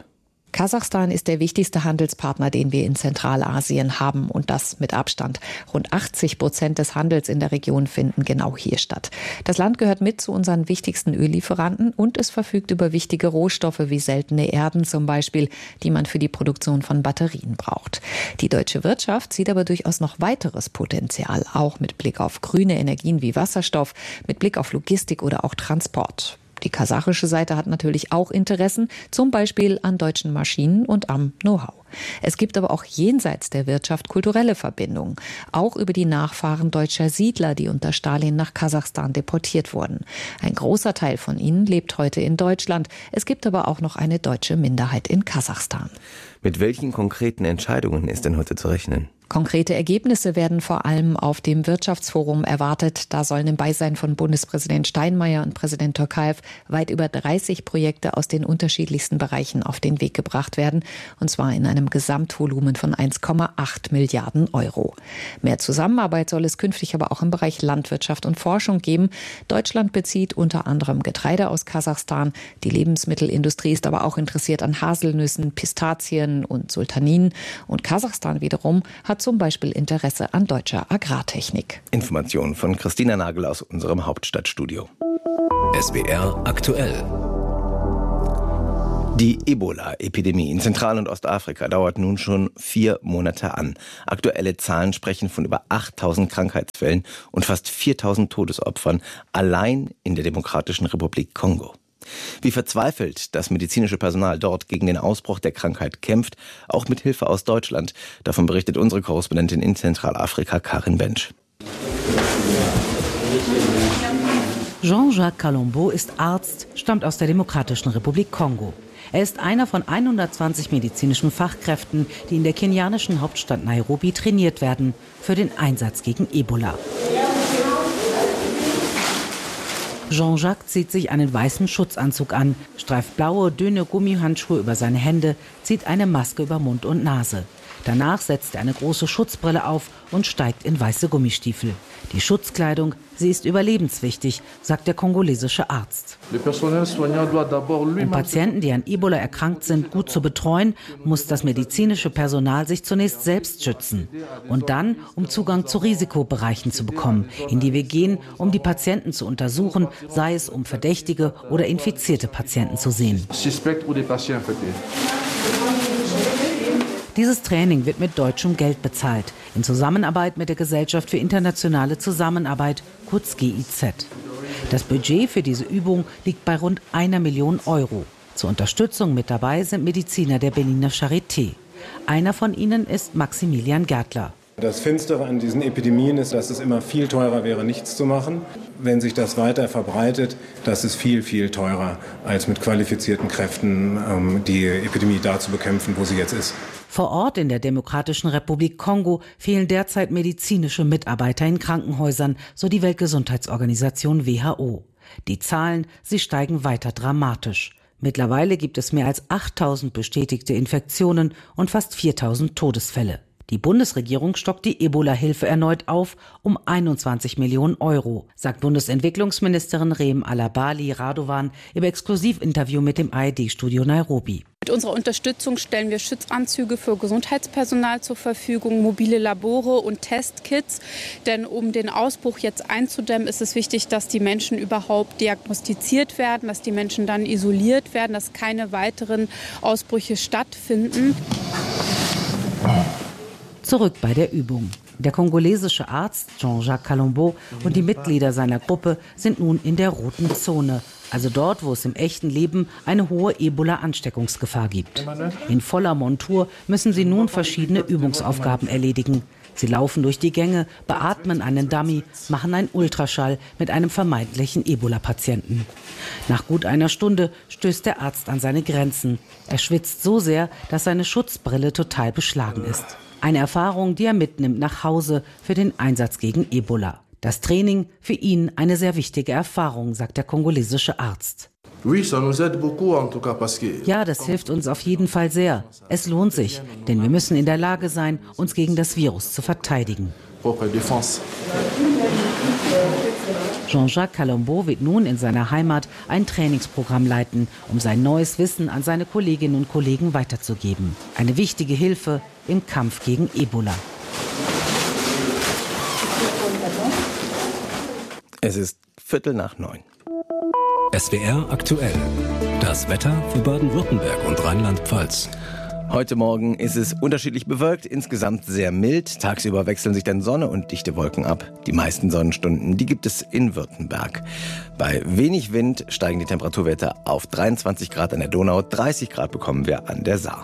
Kasachstan ist der wichtigste Handelspartner, den wir in Zentralasien haben, und das mit Abstand. Rund 80% des Handels in der Region finden genau hier statt. Das Land gehört mit zu unseren wichtigsten Öllieferanten und es verfügt über wichtige Rohstoffe wie seltene Erden zum Beispiel, die man für die Produktion von Batterien braucht. Die deutsche Wirtschaft sieht aber durchaus noch weiteres Potenzial, auch mit Blick auf grüne Energien wie Wasserstoff, mit Blick auf Logistik oder auch Transport. Die kasachische Seite hat natürlich auch Interessen, zum Beispiel an deutschen Maschinen und am Know-how. Es gibt aber auch jenseits der Wirtschaft kulturelle Verbindungen, auch über die Nachfahren deutscher Siedler, die unter Stalin nach Kasachstan deportiert wurden. Ein großer Teil von ihnen lebt heute in Deutschland. Es gibt aber auch noch eine deutsche Minderheit in Kasachstan.
Mit welchen konkreten Entscheidungen ist denn heute zu rechnen?
Konkrete Ergebnisse werden vor allem auf dem Wirtschaftsforum erwartet. Da sollen im Beisein von Bundespräsident Steinmeier und Präsident Tokayev weit über 30 Projekte aus den unterschiedlichsten Bereichen auf den Weg gebracht werden. Und zwar in einem Gesamtvolumen von 1,8 Milliarden Euro. Mehr Zusammenarbeit soll es künftig aber auch im Bereich Landwirtschaft und Forschung geben. Deutschland bezieht unter anderem Getreide aus Kasachstan. Die Lebensmittelindustrie ist aber auch interessiert an Haselnüssen, Pistazien und Sultaninen. Und Kasachstan wiederum hat zum Beispiel Interesse an deutscher Agrartechnik.
Informationen von Christina Nagel aus unserem Hauptstadtstudio.
SWR aktuell.
Die Ebola-Epidemie in Zentral- und Ostafrika dauert nun schon 4 Monate an. Aktuelle Zahlen sprechen von über 8.000 Krankheitsfällen und fast 4.000 Todesopfern allein in der Demokratischen Republik Kongo. Wie verzweifelt das medizinische Personal dort gegen den Ausbruch der Krankheit kämpft, auch mit Hilfe aus Deutschland. Davon berichtet unsere Korrespondentin in Zentralafrika, Karin Bensch.
Jean-Jacques Kalombo ist Arzt, stammt aus der Demokratischen Republik Kongo. Er ist einer von 120 medizinischen Fachkräften, die in der kenianischen Hauptstadt Nairobi trainiert werden für den Einsatz gegen Ebola. Jean-Jacques zieht sich einen weißen Schutzanzug an, streift blaue, dünne Gummihandschuhe über seine Hände, zieht eine Maske über Mund und Nase. Danach setzt er eine große Schutzbrille auf und steigt in weiße Gummistiefel. Die Schutzkleidung, sie ist überlebenswichtig, sagt der kongolesische Arzt. Um Patienten, die an Ebola erkrankt sind, gut zu betreuen, muss das medizinische Personal sich zunächst selbst schützen. Und dann, um Zugang zu Risikobereichen zu bekommen, in die wir gehen, um die Patienten zu untersuchen, sei es um verdächtige oder infizierte Patienten zu sehen. Dieses Training wird mit deutschem Geld bezahlt, in Zusammenarbeit mit der Gesellschaft für internationale Zusammenarbeit, kurz GIZ. Das Budget für diese Übung liegt bei rund 1 Million Euro. Zur Unterstützung mit dabei sind Mediziner der Berliner Charité. Einer von ihnen ist Maximilian Gärtler.
Das Finstere an diesen Epidemien ist, dass es immer viel teurer wäre, nichts zu machen. Wenn sich das weiter verbreitet, das ist viel, viel teurer, als mit qualifizierten Kräften die Epidemie da zu bekämpfen, wo sie jetzt ist.
Vor Ort in der Demokratischen Republik Kongo fehlen derzeit medizinische Mitarbeiter in Krankenhäusern, so die Weltgesundheitsorganisation WHO. Die Zahlen, sie steigen weiter dramatisch. Mittlerweile gibt es mehr als 8.000 bestätigte Infektionen und fast 4.000 Todesfälle. Die Bundesregierung stockt die Ebola-Hilfe erneut auf um 21 Millionen Euro, sagt Bundesentwicklungsministerin Reem Alabali Radovan im Exklusivinterview mit dem ARD-Studio Nairobi.
Mit unserer Unterstützung stellen wir Schutzanzüge für Gesundheitspersonal zur Verfügung, mobile Labore und Testkits. Denn um den Ausbruch jetzt einzudämmen, ist es wichtig, dass die Menschen überhaupt diagnostiziert werden, dass die Menschen dann isoliert werden, dass keine weiteren Ausbrüche stattfinden.
Zurück bei der Übung. Der kongolesische Arzt Jean-Jacques Kalombo und die Mitglieder seiner Gruppe sind nun in der roten Zone, also dort, wo es im echten Leben eine hohe Ebola-Ansteckungsgefahr gibt. In voller Montur müssen sie nun verschiedene Übungsaufgaben erledigen. Sie laufen durch die Gänge, beatmen einen Dummy, machen einen Ultraschall mit einem vermeintlichen Ebola-Patienten. Nach gut einer Stunde stößt der Arzt an seine Grenzen. Er schwitzt so sehr, dass seine Schutzbrille total beschlagen ist. Eine Erfahrung, die er mitnimmt nach Hause für den Einsatz gegen Ebola. Das Training für ihn eine sehr wichtige Erfahrung, sagt der kongolesische Arzt. Ja, das hilft uns auf jeden Fall sehr. Es lohnt sich, denn wir müssen in der Lage sein, uns gegen das Virus zu verteidigen. Jean-Jacques Calombo wird nun in seiner Heimat ein Trainingsprogramm leiten, um sein neues Wissen an seine Kolleginnen und Kollegen weiterzugeben. Eine wichtige Hilfe im Kampf gegen Ebola.
Es ist 8:45.
SWR aktuell. Das Wetter für Baden-Württemberg und Rheinland-Pfalz.
Heute Morgen ist es unterschiedlich bewölkt, insgesamt sehr mild. Tagsüber wechseln sich dann Sonne und dichte Wolken ab. Die meisten Sonnenstunden, die gibt es in Württemberg. Bei wenig Wind steigen die Temperaturwerte auf 23 Grad an der Donau, 30 Grad bekommen wir an der Saar.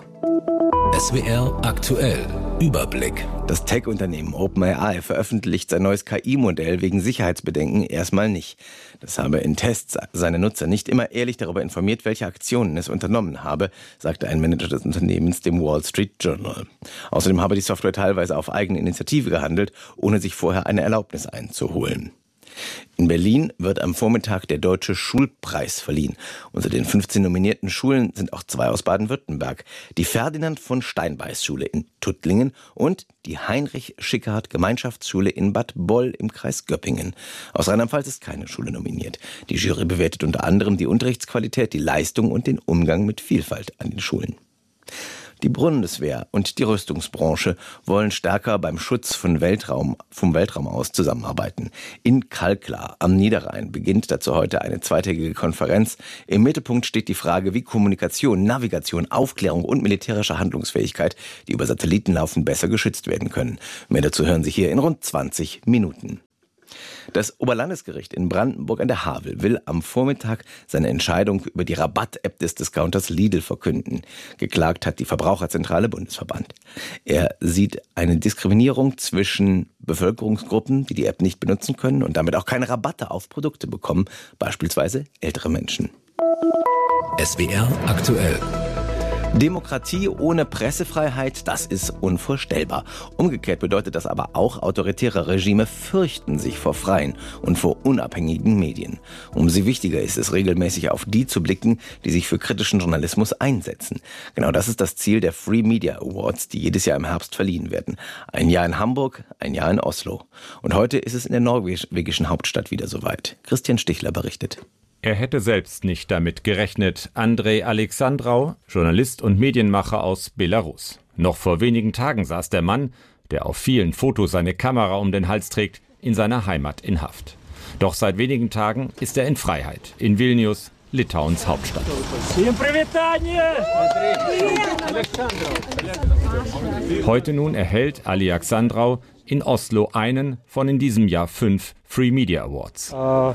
SWR aktuell. Überblick.
Das Tech-Unternehmen OpenAI veröffentlicht sein neues KI-Modell wegen Sicherheitsbedenken erstmal nicht. Das habe in Tests seine Nutzer nicht immer ehrlich darüber informiert, welche Aktionen es unternommen habe, sagte ein Manager des Unternehmens dem Wall Street Journal. Außerdem habe die Software teilweise auf eigene Initiative gehandelt, ohne sich vorher eine Erlaubnis einzuholen. In Berlin wird am Vormittag der Deutsche Schulpreis verliehen. Unter den 15 nominierten Schulen sind auch 2 aus Baden-Württemberg. Die Ferdinand von Steinbeis Schule in Tuttlingen und die Heinrich Schickhardt Gemeinschaftsschule in Bad Boll im Kreis Göppingen. Aus Rheinland-Pfalz ist keine Schule nominiert. Die Jury bewertet unter anderem die Unterrichtsqualität, die Leistung und den Umgang mit Vielfalt an den Schulen. Die Bundeswehr und die Rüstungsbranche wollen stärker beim Schutz vom Weltraum aus zusammenarbeiten. In Kalklar am Niederrhein beginnt dazu heute eine zweitägige Konferenz. Im Mittelpunkt steht die Frage, wie Kommunikation, Navigation, Aufklärung und militärische Handlungsfähigkeit, die über Satelliten laufen, besser geschützt werden können. Mehr dazu hören Sie hier in rund 20 Minuten. Das Oberlandesgericht in Brandenburg an der Havel will am Vormittag seine Entscheidung über die Rabatt-App des Discounters Lidl verkünden. Geklagt hat die Verbraucherzentrale Bundesverband. Er sieht eine Diskriminierung zwischen Bevölkerungsgruppen, die die App nicht benutzen können und damit auch keine Rabatte auf Produkte bekommen, beispielsweise ältere Menschen.
SWR aktuell.
Demokratie ohne Pressefreiheit, das ist unvorstellbar. Umgekehrt bedeutet das aber auch, autoritäre Regime fürchten sich vor freien und vor unabhängigen Medien. Umso wichtiger ist es, regelmäßig auf die zu blicken, die sich für kritischen Journalismus einsetzen. Genau das ist das Ziel der Free Media Awards, die jedes Jahr im Herbst verliehen werden. Ein Jahr in Hamburg, ein Jahr in Oslo. Und heute ist es in der norwegischen Hauptstadt wieder soweit. Christian Stichler berichtet.
Er hätte selbst nicht damit gerechnet. Andrei Alexandrau, Journalist und Medienmacher aus Belarus. Noch vor wenigen Tagen saß der Mann, der auf vielen Fotos seine Kamera um den Hals trägt, in seiner Heimat in Haft. Doch seit wenigen Tagen ist er in Freiheit, in Vilnius, Litauens Hauptstadt. Heute nun erhält Alexandrau in Oslo einen von in diesem Jahr 5 Free Media Awards.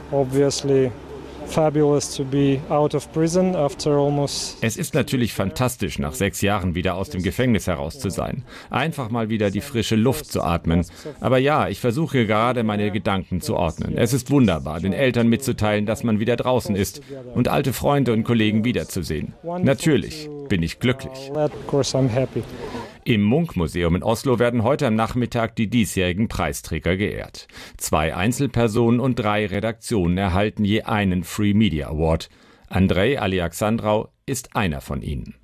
Es ist natürlich fantastisch, nach 6 Jahren wieder aus dem Gefängnis heraus zu sein. Einfach mal wieder die frische Luft zu atmen. Aber ja, ich versuche gerade, meine Gedanken zu ordnen. Es ist wunderbar, den Eltern mitzuteilen, dass man wieder draußen ist und alte Freunde und Kollegen wiederzusehen. Natürlich bin ich glücklich. Im Munch-Museum in Oslo werden heute am Nachmittag die diesjährigen Preisträger geehrt. 2 Einzelpersonen und 3 Redaktionen erhalten je einen Free Media Award. Andrei Alexandrau ist einer von ihnen.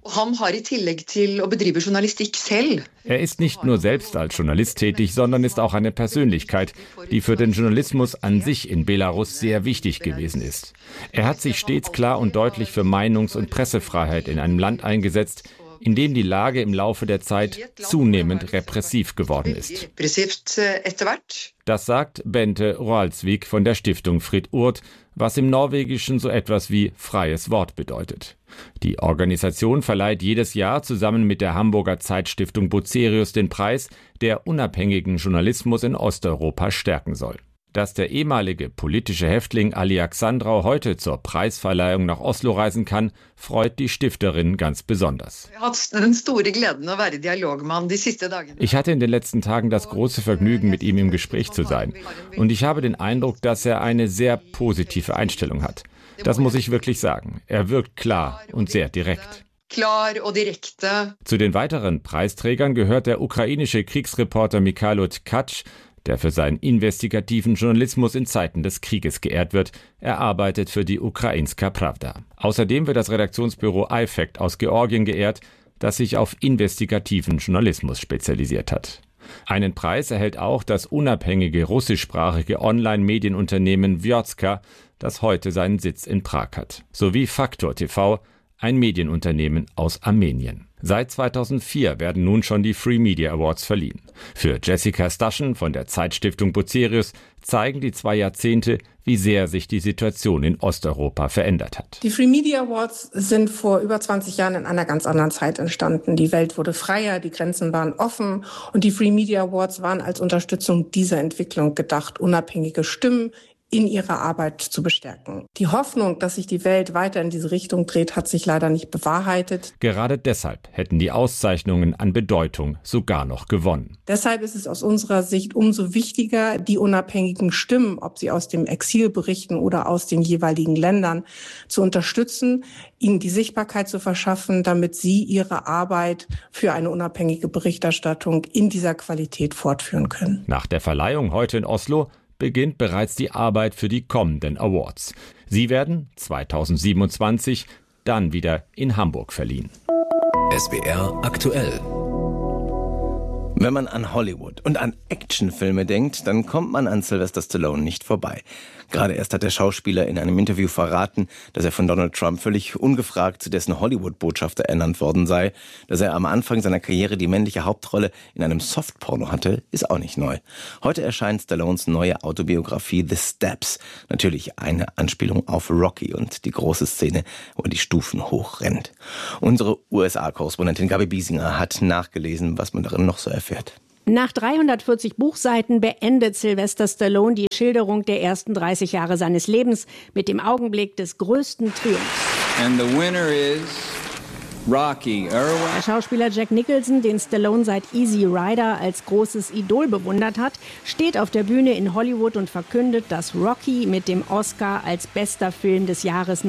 Er ist nicht nur selbst als Journalist tätig, sondern ist auch eine Persönlichkeit, die für den Journalismus an sich in Belarus sehr wichtig gewesen ist. Er hat sich stets klar und deutlich für Meinungs- und Pressefreiheit in einem Land eingesetzt, in dem die Lage im Laufe der Zeit zunehmend repressiv geworden ist. Das sagt Bente Roaldsvik von der Stiftung Fritt Urt, was im Norwegischen so etwas wie freies Wort bedeutet. Die Organisation verleiht jedes Jahr zusammen mit der Hamburger Zeitstiftung Bucerius den Preis, der unabhängigen Journalismus in Osteuropa stärken soll. Dass der ehemalige politische Häftling Alexandrau heute zur Preisverleihung nach Oslo reisen kann, freut die Stifterin ganz besonders. Ich hatte in den letzten Tagen das große Vergnügen, mit ihm im Gespräch zu sein. Und ich habe den Eindruck, dass er eine sehr positive Einstellung hat. Das muss ich wirklich sagen. Er wirkt klar und sehr direkt. Zu den weiteren Preisträgern gehört der ukrainische Kriegsreporter Mikhailo Tkach, der für seinen investigativen Journalismus in Zeiten des Krieges geehrt wird. Er arbeitet für die Ukrainska Pravda. Außerdem wird das Redaktionsbüro iFact aus Georgien geehrt, das sich auf investigativen Journalismus spezialisiert hat. Einen Preis erhält auch das unabhängige russischsprachige Online-Medienunternehmen Vjotka, das heute seinen Sitz in Prag hat, sowie Faktor TV, ein Medienunternehmen aus Armenien. Seit 2004 werden nun schon die Free Media Awards verliehen. Für Jessica Staschen von der Zeitstiftung Bucerius zeigen die 2 Jahrzehnte, wie sehr sich die Situation in Osteuropa verändert hat.
Die Free Media Awards sind vor über 20 Jahren in einer ganz anderen Zeit entstanden. Die Welt wurde freier, die Grenzen waren offen und die Free Media Awards waren als Unterstützung dieser Entwicklung gedacht, unabhängige Stimmen in ihrer Arbeit zu bestärken. Die Hoffnung, dass sich die Welt weiter in diese Richtung dreht, hat sich leider nicht bewahrheitet.
Gerade deshalb hätten die Auszeichnungen an Bedeutung sogar noch gewonnen.
Deshalb ist es aus unserer Sicht umso wichtiger, die unabhängigen Stimmen, ob sie aus dem Exil berichten oder aus den jeweiligen Ländern, zu unterstützen, ihnen die Sichtbarkeit zu verschaffen, damit sie ihre Arbeit für eine unabhängige Berichterstattung in dieser Qualität fortführen können.
Nach der Verleihung heute in Oslo beginnt bereits die Arbeit für die kommenden Awards. Sie werden 2027 dann wieder in Hamburg verliehen.
SWR aktuell.
Wenn man an Hollywood und an Actionfilme denkt, dann kommt man an Sylvester Stallone nicht vorbei. Gerade erst hat der Schauspieler in einem Interview verraten, dass er von Donald Trump völlig ungefragt zu dessen Hollywood-Botschafter ernannt worden sei. Dass er am Anfang seiner Karriere die männliche Hauptrolle in einem Softporno hatte, ist auch nicht neu. Heute erscheint Stallones neue Autobiografie The Steps. Natürlich eine Anspielung auf Rocky und die große Szene, wo er die Stufen hochrennt. Unsere USA-Korrespondentin Gabi Biesinger hat nachgelesen, was man darin noch so erfährt.
Nach 340 Buchseiten beendet Sylvester Stallone die Schilderung der ersten 30 Jahre seines Lebens mit dem Augenblick des größten Triumphs.
And the winner is Rocky Irwin.
Der Schauspieler Jack Nicholson, den Stallone seit Easy Rider als großes Idol bewundert hat, steht auf der Bühne in Hollywood und verkündet, dass Rocky mit dem Oscar als bester Film des Jahres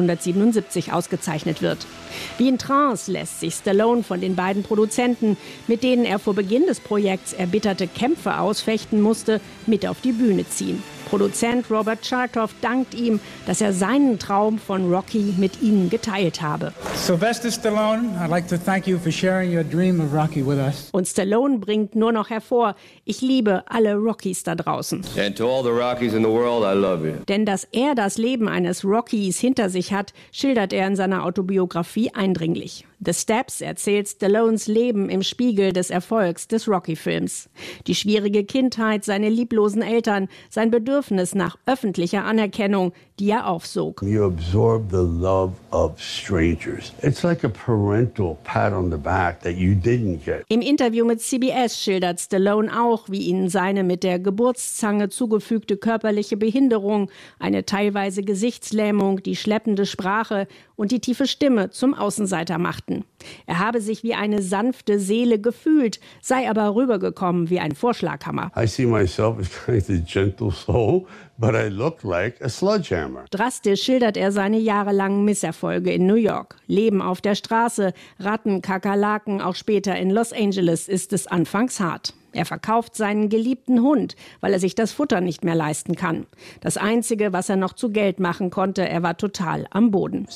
1977 ausgezeichnet wird. Wie in Trance lässt sich Stallone von den beiden Produzenten, mit denen er vor Beginn des Projekts erbitterte Kämpfe ausfechten musste, mit auf die Bühne ziehen. Produzent Robert Chartoff dankt ihm, dass er seinen Traum von Rocky mit ihnen geteilt habe.
Sylvester Stallone, I'd like to thank you for sharing your dream of Rocky with us.
Und Stallone bringt nur noch hervor: Ich liebe alle Rockys da draußen.
And to all the Rockies in the world, I love you.
Denn dass er das Leben eines Rockys hinter sich hat, schildert er in seiner Autobiografie eindringlich. The Steps erzählt Stallones Leben im Spiegel des Erfolgs des Rocky-Films. Die schwierige Kindheit, seine lieblosen Eltern, sein Bedürfnis nach öffentlicher Anerkennung, die er aufsog.
You absorb the love of strangers. It's like a parental pat on the back that you didn't get.
Im Interview mit CBS schildert Stallone auch, wie ihn seine mit der Geburtszange zugefügte körperliche Behinderung, eine teilweise Gesichtslähmung, die schleppende Sprache und die tiefe Stimme zum Außenseiter machten. Er habe sich wie eine sanfte Seele gefühlt, sei aber rübergekommen wie ein Vorschlaghammer.
I see myself as kind of a gentle soul, but I look like a sledgehammer.
Drastisch schildert er seine jahrelangen Misserfolge in New York. Leben auf der Straße, Ratten, Kakerlaken, auch später in Los Angeles ist es anfangs hart. Er verkauft seinen geliebten Hund, weil er sich das Futter nicht mehr leisten kann. Das Einzige, was er noch zu Geld machen konnte, er war total am Boden.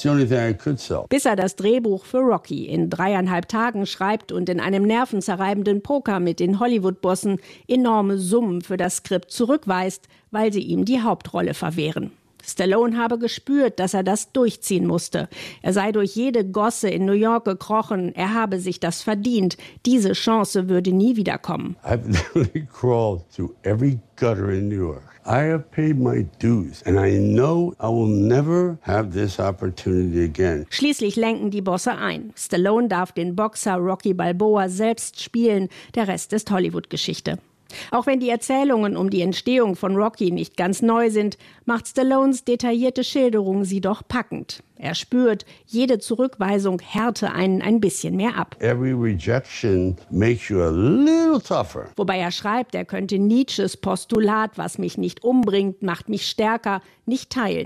Bis er das Drehbuch für Rocky in 3,5 Tagen schreibt und in einem nervenzerreibenden Poker mit den Hollywood-Bossen enorme Summen für das Skript zurückweist, weil sie ihm die Hauptrolle verwehren. Stallone habe gespürt, dass er das durchziehen musste. Er sei durch jede Gosse in New York gekrochen. Er habe sich das verdient. Diese Chance würde nie wiederkommen.
I've literally crawled through every gutter in New York. I have paid my dues and I know I will never have this opportunity again.
Schließlich lenken die Bosse ein. Stallone darf den Boxer Rocky Balboa selbst spielen. Der Rest ist Hollywood-Geschichte. Auch wenn die Erzählungen um die Entstehung von Rocky nicht ganz neu sind, macht Stallones detaillierte Schilderung sie doch packend. Er spürt, jede Zurückweisung härte einen ein bisschen mehr ab.
Every rejection makes you a little tougher.
Wobei er schreibt, er könnte Nietzsches Postulat, was mich nicht umbringt, macht mich stärker, nicht teilen.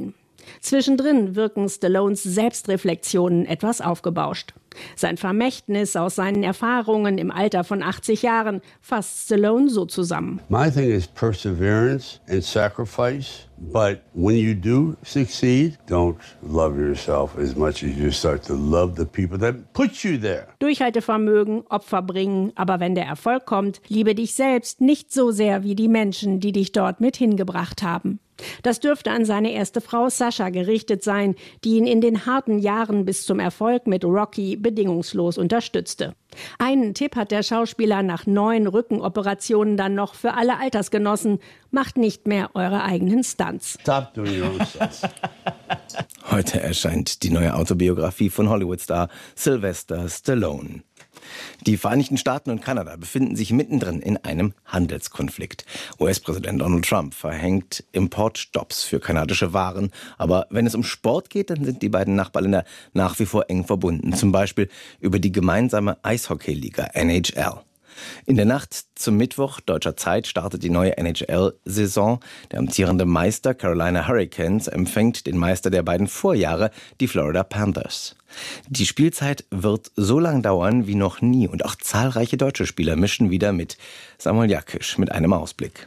Zwischendrin wirken Stallones Selbstreflexionen etwas aufgebauscht. Sein Vermächtnis aus seinen Erfahrungen im Alter von 80 Jahren fasst Stallone so zusammen.
My thing is perseverance and sacrifice. But when you do succeed, don't love yourself as much as you start to love the people that put you there.
Durchhaltevermögen, Opfer bringen, aber wenn der Erfolg kommt, liebe dich selbst nicht so sehr wie die Menschen, die dich dort mit hingebracht haben. Das dürfte an seine erste Frau Sasha gerichtet sein, die ihn in den harten Jahren bis zum Erfolg mit Rocky bedingungslos unterstützte. Einen Tipp hat der Schauspieler nach 9 Rückenoperationen dann noch für alle Altersgenossen: Macht nicht mehr eure eigenen Stunts.
Stop doing your own stunts.
Heute erscheint die neue Autobiografie von Hollywood-Star Sylvester Stallone. Die Vereinigten Staaten und Kanada befinden sich mittendrin in einem Handelskonflikt. US-Präsident Donald Trump verhängt Importstopps für kanadische Waren. Aber wenn es um Sport geht, dann sind die beiden Nachbarländer nach wie vor eng verbunden. Zum Beispiel über die gemeinsame Eishockeyliga NHL. In der Nacht zum Mittwoch deutscher Zeit startet die neue NHL-Saison. Der amtierende Meister Carolina Hurricanes empfängt den Meister der beiden Vorjahre, die Florida Panthers. Die Spielzeit wird so lang dauern wie noch nie und auch zahlreiche deutsche Spieler mischen wieder mit. Samuel Jakisch mit einem Ausblick.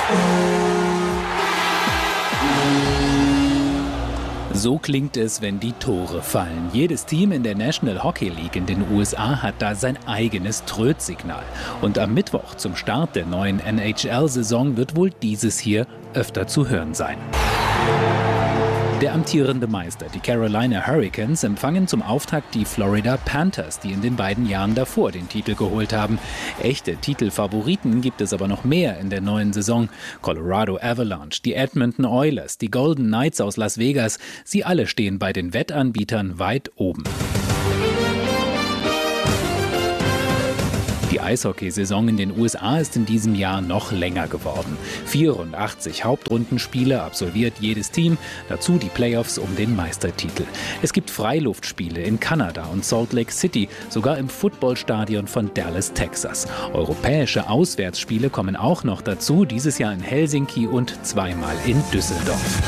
So klingt es, wenn die Tore fallen. Jedes Team in der National Hockey League in den USA hat da sein eigenes Trötsignal. Und am Mittwoch zum Start der neuen NHL-Saison wird wohl dieses hier öfter zu hören sein. Der amtierende Meister, die Carolina Hurricanes, empfangen zum Auftakt die Florida Panthers, die in den beiden Jahren davor den Titel geholt haben. Echte Titelfavoriten gibt es aber noch mehr in der neuen Saison. Colorado Avalanche, die Edmonton Oilers, die Golden Knights aus Las Vegas, sie alle stehen bei den Wettanbietern weit oben. Die Eishockeysaison in den USA ist in diesem Jahr noch länger geworden. 84 Hauptrundenspiele absolviert jedes Team, dazu die Playoffs um den Meistertitel. Es gibt Freiluftspiele in Kanada und Salt Lake City, sogar im Footballstadion von Dallas, Texas. Europäische Auswärtsspiele kommen auch noch dazu, dieses Jahr in Helsinki und zweimal in Düsseldorf.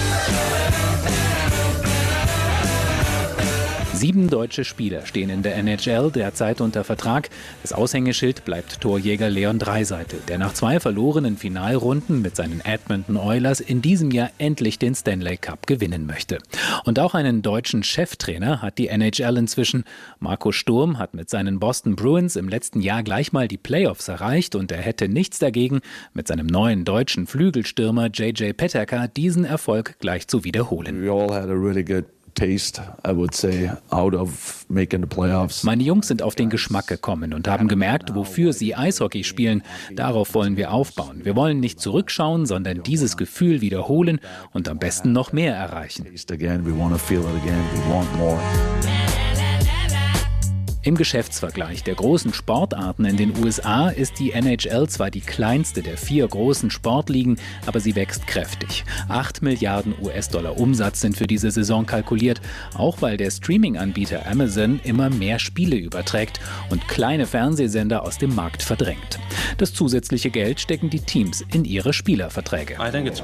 7 deutsche Spieler stehen in der NHL derzeit unter Vertrag. Das Aushängeschild bleibt Torjäger Leon Draisaitl, der nach 2 verlorenen Finalrunden mit seinen Edmonton Oilers in diesem Jahr endlich den Stanley Cup gewinnen möchte. Und auch einen deutschen Cheftrainer hat die NHL inzwischen. Marco Sturm hat mit seinen Boston Bruins im letzten Jahr gleich mal die Playoffs erreicht und er hätte nichts dagegen, mit seinem neuen deutschen Flügelstürmer JJ Peterka diesen Erfolg gleich zu wiederholen.
We all had a really good taste, I would say, out of making the playoffs.
Meine Jungs sind auf den Geschmack gekommen und haben gemerkt, wofür sie Eishockey spielen. Darauf wollen wir aufbauen. Wir wollen nicht zurückschauen, sondern dieses Gefühl wiederholen und am besten noch mehr erreichen. Im Geschäftsvergleich der großen Sportarten in den USA ist die NHL zwar die kleinste der 4 großen Sportligen, aber sie wächst kräftig. 8 Milliarden US-Dollar Umsatz sind für diese Saison kalkuliert, auch weil der Streaming-Anbieter Amazon immer mehr Spiele überträgt und kleine Fernsehsender aus dem Markt verdrängt. Das zusätzliche Geld stecken die Teams in ihre Spielerverträge.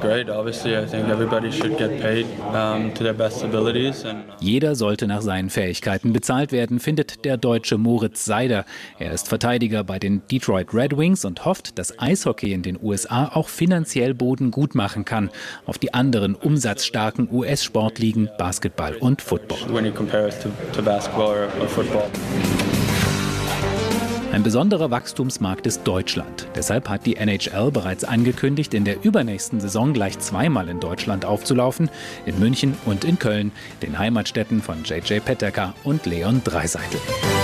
Jeder sollte nach seinen Fähigkeiten bezahlt werden, findet der Deutsche Moritz Seider. Er ist Verteidiger bei den Detroit Red Wings und hofft, dass Eishockey in den USA auch finanziell Boden gut machen kann auf die anderen umsatzstarken US-Sportligen Basketball und Football. Ein besonderer Wachstumsmarkt ist Deutschland. Deshalb hat die NHL bereits angekündigt, in der übernächsten Saison gleich 2-mal in Deutschland aufzulaufen, in München und in Köln, den Heimatstädten von JJ Peterka und Leon Draisaitl.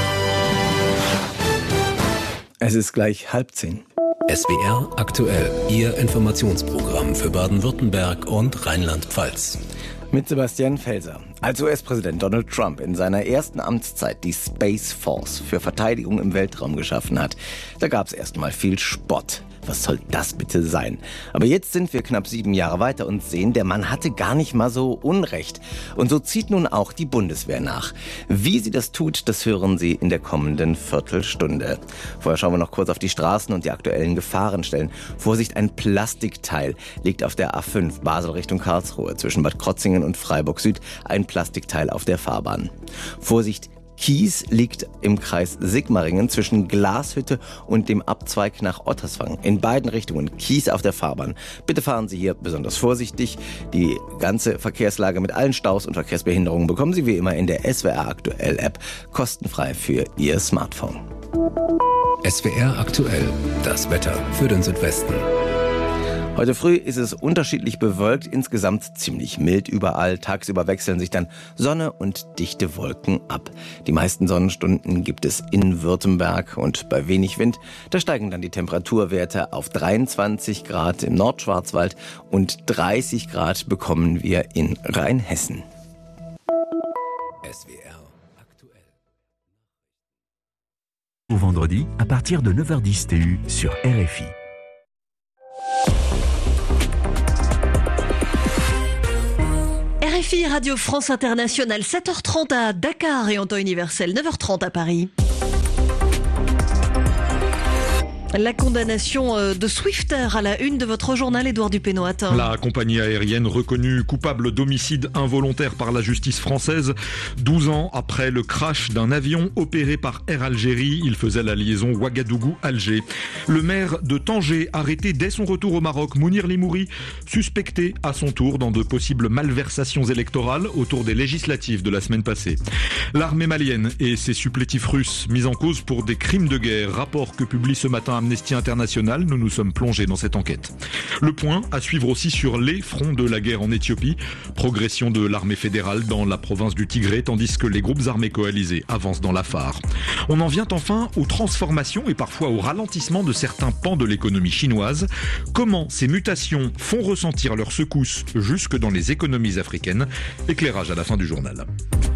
Es ist gleich 9:30.
SWR aktuell, Ihr Informationsprogramm für Baden-Württemberg und Rheinland-Pfalz.
Mit Sebastian Felser. Als US-Präsident Donald Trump in seiner ersten Amtszeit die Space Force für Verteidigung im Weltraum geschaffen hat, da gab es erstmal viel Spott. Was soll das bitte sein? Aber jetzt sind wir knapp 7 Jahre weiter und sehen, der Mann hatte gar nicht mal so Unrecht. Und so zieht nun auch die Bundeswehr nach. Wie sie das tut, das hören Sie in der kommenden Viertelstunde. Vorher schauen wir noch kurz auf die Straßen und die aktuellen Gefahrenstellen. Vorsicht, ein Plastikteil liegt auf der A5 Basel Richtung Karlsruhe zwischen Bad Krotzingen und Freiburg Süd. Ein Plastikteil auf der Fahrbahn. Vorsicht, Kies liegt im Kreis Sigmaringen zwischen Glashütte und dem Abzweig nach Otterswang. In beiden Richtungen Kies auf der Fahrbahn. Bitte fahren Sie hier besonders vorsichtig. Die ganze Verkehrslage mit allen Staus und Verkehrsbehinderungen bekommen Sie wie immer in der SWR Aktuell App kostenfrei für Ihr Smartphone.
SWR Aktuell, das Wetter für den Südwesten.
Heute früh ist es unterschiedlich bewölkt, insgesamt ziemlich mild überall. Tagsüber wechseln sich dann Sonne und dichte Wolken ab. Die meisten Sonnenstunden gibt es in Württemberg und bei wenig Wind. Da steigen dann die Temperaturwerte auf 23 Grad im Nordschwarzwald und 30 Grad bekommen wir in Rheinhessen.
SWR Aktuell.
Au vendredi à partir de 9h10 TU sur RFI.
RFI Radio France Internationale, 7h30 à Dakar et en temps universel, 9h30 à Paris. La condamnation de Swifter à la une de votre journal, Édouard Dupénoat.
La compagnie aérienne reconnue coupable d'homicide involontaire par la justice française. 12 ans après le crash d'un avion opéré par Air Algérie, il faisait la liaison Ouagadougou-Alger. Le maire de Tanger, arrêté dès son retour au Maroc, Mounir Limouri, suspecté à son tour dans de possibles malversations électorales autour des législatives de la semaine passée. L'armée malienne et ses supplétifs russes mis en cause pour des crimes de guerre. Rapport que publie ce matin Amnesty International, nous nous sommes plongés dans cette enquête. Le point à suivre aussi sur les fronts de la guerre en Éthiopie. Progression de l'armée fédérale dans la province du Tigré, tandis que les groupes armés coalisés avancent dans l'Afar. On en vient enfin aux transformations et parfois au ralentissement de certains pans de l'économie chinoise. Comment ces mutations font ressentir leurs secousses jusque dans les économies africaines? Éclairage à la fin du journal.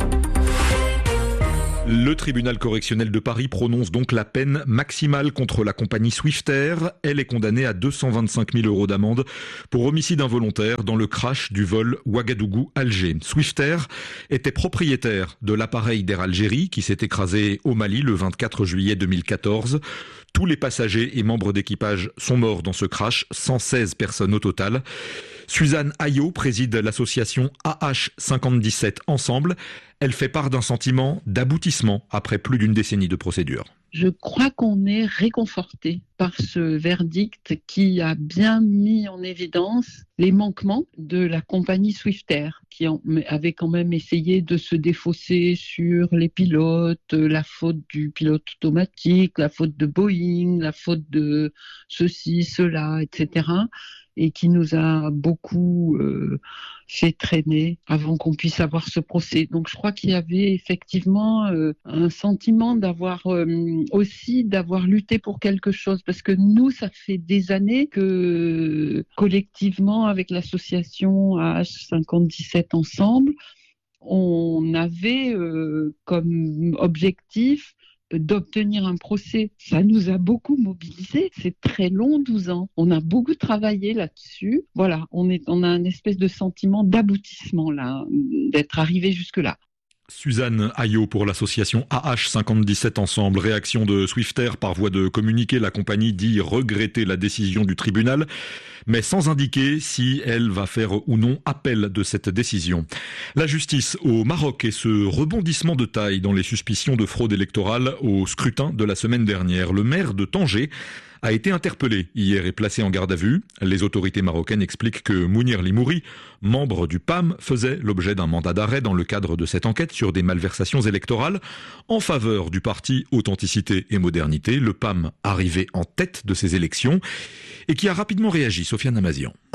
Le tribunal correctionnel de Paris prononce donc la peine maximale contre la compagnie Swifter. Elle est condamnée à 225 000 € d'amende pour homicide involontaire dans le crash du vol Ouagadougou-Alger. Swifter était propriétaire de l'appareil d'Air Algérie qui s'est écrasé au Mali le 24 juillet 2014. Tous les passagers et membres d'équipage sont morts dans ce crash, 116 personnes au total. Suzanne Ayot préside l'association AH57 Ensemble. Elle fait part d'un sentiment d'aboutissement après plus d'une décennie de procédure.
Je crois qu'on est réconforté par ce verdict qui a bien mis en évidence les manquements de la compagnie Swifter, qui avait quand même essayé de se défausser sur les pilotes, la faute du pilote automatique, la faute de Boeing, la faute de ceci, cela, etc. et qui nous a beaucoup fait traîner avant qu'on puisse avoir ce procès. Donc je crois qu'il y avait effectivement un sentiment d'avoir lutté pour quelque chose, parce que nous, ça fait des années que collectivement, avec l'association AH57 Ensemble, on avait comme objectif d'obtenir un procès. Ça nous a beaucoup mobilisés. C'est très long, 12 ans. On a beaucoup travaillé là-dessus. Voilà, on a un espèce de sentiment d'aboutissement là, d'être arrivé jusque-là.
Suzanne Ayot pour l'association AH57 Ensemble. Réaction de Swifter par voie de communiqué. La compagnie dit regretter la décision du tribunal, mais sans indiquer si elle va faire ou non appel de cette décision. La justice au Maroc et ce rebondissement de taille dans les suspicions de fraude électorale au scrutin de la semaine dernière. Le maire de Tanger a été interpellé hier et placé en garde à vue. Les autorités marocaines expliquent que Mounir Limouri, membre du PAM, faisait l'objet d'un mandat d'arrêt dans le cadre de cette enquête sur des malversations électorales en faveur du parti Authenticité et Modernité, le PAM arrivé en tête de ces élections et qui a rapidement réagi. Sofiane Amazian.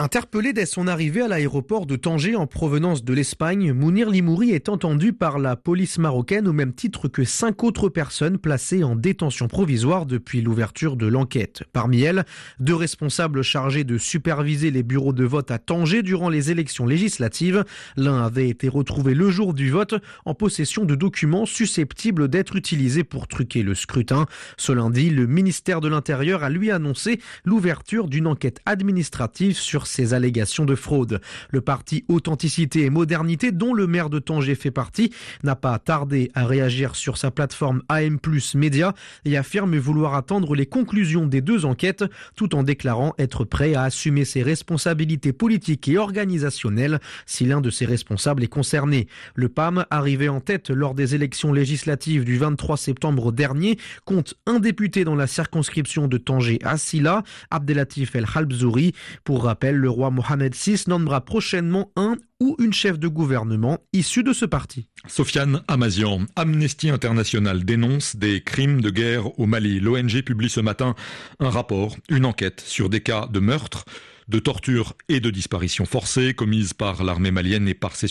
Interpellé dès son arrivée à l'aéroport de Tanger en provenance de l'Espagne, Mounir Limouri est entendu par la police marocaine au même titre que 5 autres personnes placées en détention provisoire depuis l'ouverture de l'enquête. Parmi elles, 2 responsables chargés de superviser les bureaux de vote à Tanger durant les élections législatives. L'un avait été retrouvé le jour du vote en possession de documents susceptibles d'être utilisés pour truquer le scrutin. Ce lundi, le ministère de l'Intérieur a lui annoncé l'ouverture d'une enquête administrative sur ces allégations de fraude. Le parti Authenticité et Modernité, dont le maire de Tanger fait partie, n'a pas tardé à réagir sur sa plateforme AM+ Média et affirme vouloir attendre les conclusions des 2 enquêtes, tout en déclarant être prêt à assumer ses responsabilités politiques et organisationnelles si l'un de ses responsables est concerné. Le PAM, arrivé en tête lors des élections législatives du 23 septembre dernier, compte un député dans la circonscription de Tanger-Assila, Abdelatif El Halbzouri. Pour rappel, le roi Mohamed VI nommera prochainement un ou une chef de gouvernement issue de ce parti.
Sofiane Amazian, Amnesty International dénonce des crimes de guerre au Mali. L'ONG publie ce matin un rapport, une enquête sur des cas de meurtre, de torture et de disparition forcée commises par l'armée malienne et par ses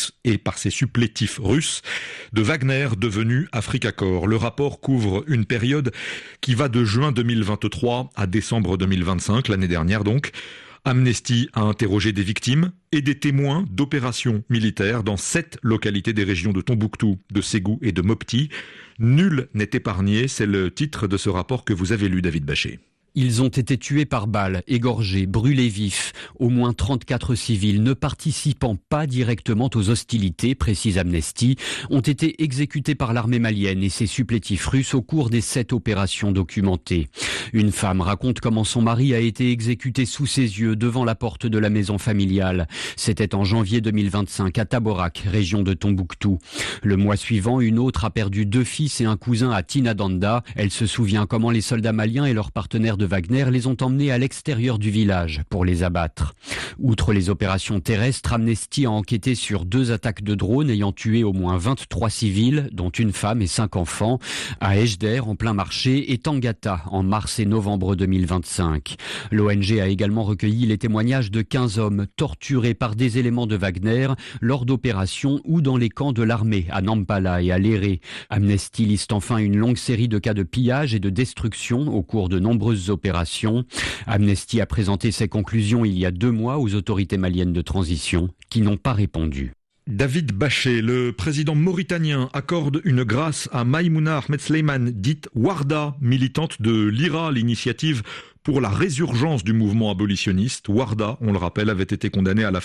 supplétifs russes, de Wagner devenu Africa Corps. Le rapport couvre une période qui va de juin 2023 à décembre 2025, l'année dernière donc. Amnesty a interrogé des victimes et des témoins d'opérations militaires dans 7 localités des régions de Tombouctou, de Ségou et de Mopti. Nul n'est épargné, c'est le titre de ce rapport que vous avez lu, David Bachet.
Ils ont été tués par balles, égorgés, brûlés vifs. Au moins 34 civils ne participant pas directement aux hostilités, précise Amnesty, ont été exécutés par l'armée malienne et ses supplétifs russes au cours des 7 opérations documentées. Une femme raconte comment son mari a été exécuté sous ses yeux devant la porte de la maison familiale. C'était en janvier 2025 à Taborak, région de Tombouctou. Le mois suivant, une autre a perdu 2 fils et un cousin à Tinadanda. Elle se souvient comment les soldats maliens et leurs partenaires de Wagner les ont emmenés à l'extérieur du village pour les abattre. Outre les opérations terrestres, Amnesty a enquêté sur 2 attaques de drones ayant tué au moins 23 civils, dont une femme et 5 enfants, à Ejder en plein marché et Tangata en mars et novembre 2025. L'ONG a également recueilli les témoignages de 15 hommes torturés par des éléments de Wagner lors d'opérations ou dans les camps de l'armée à Nampala et à Léré. Amnesty liste enfin une longue série de cas de pillage et de destruction au cours de nombreuses opérations. Amnesty a présenté ses conclusions il y a 2 mois aux autorités maliennes de transition qui n'ont pas répondu.
David Bachet, le président mauritanien, accorde une grâce à Maïmouna Ahmed Sleiman, dite Warda, militante de l'IRA, l'initiative pour la résurgence du mouvement abolitionniste. Warda, on le rappelle, avait été condamnée à la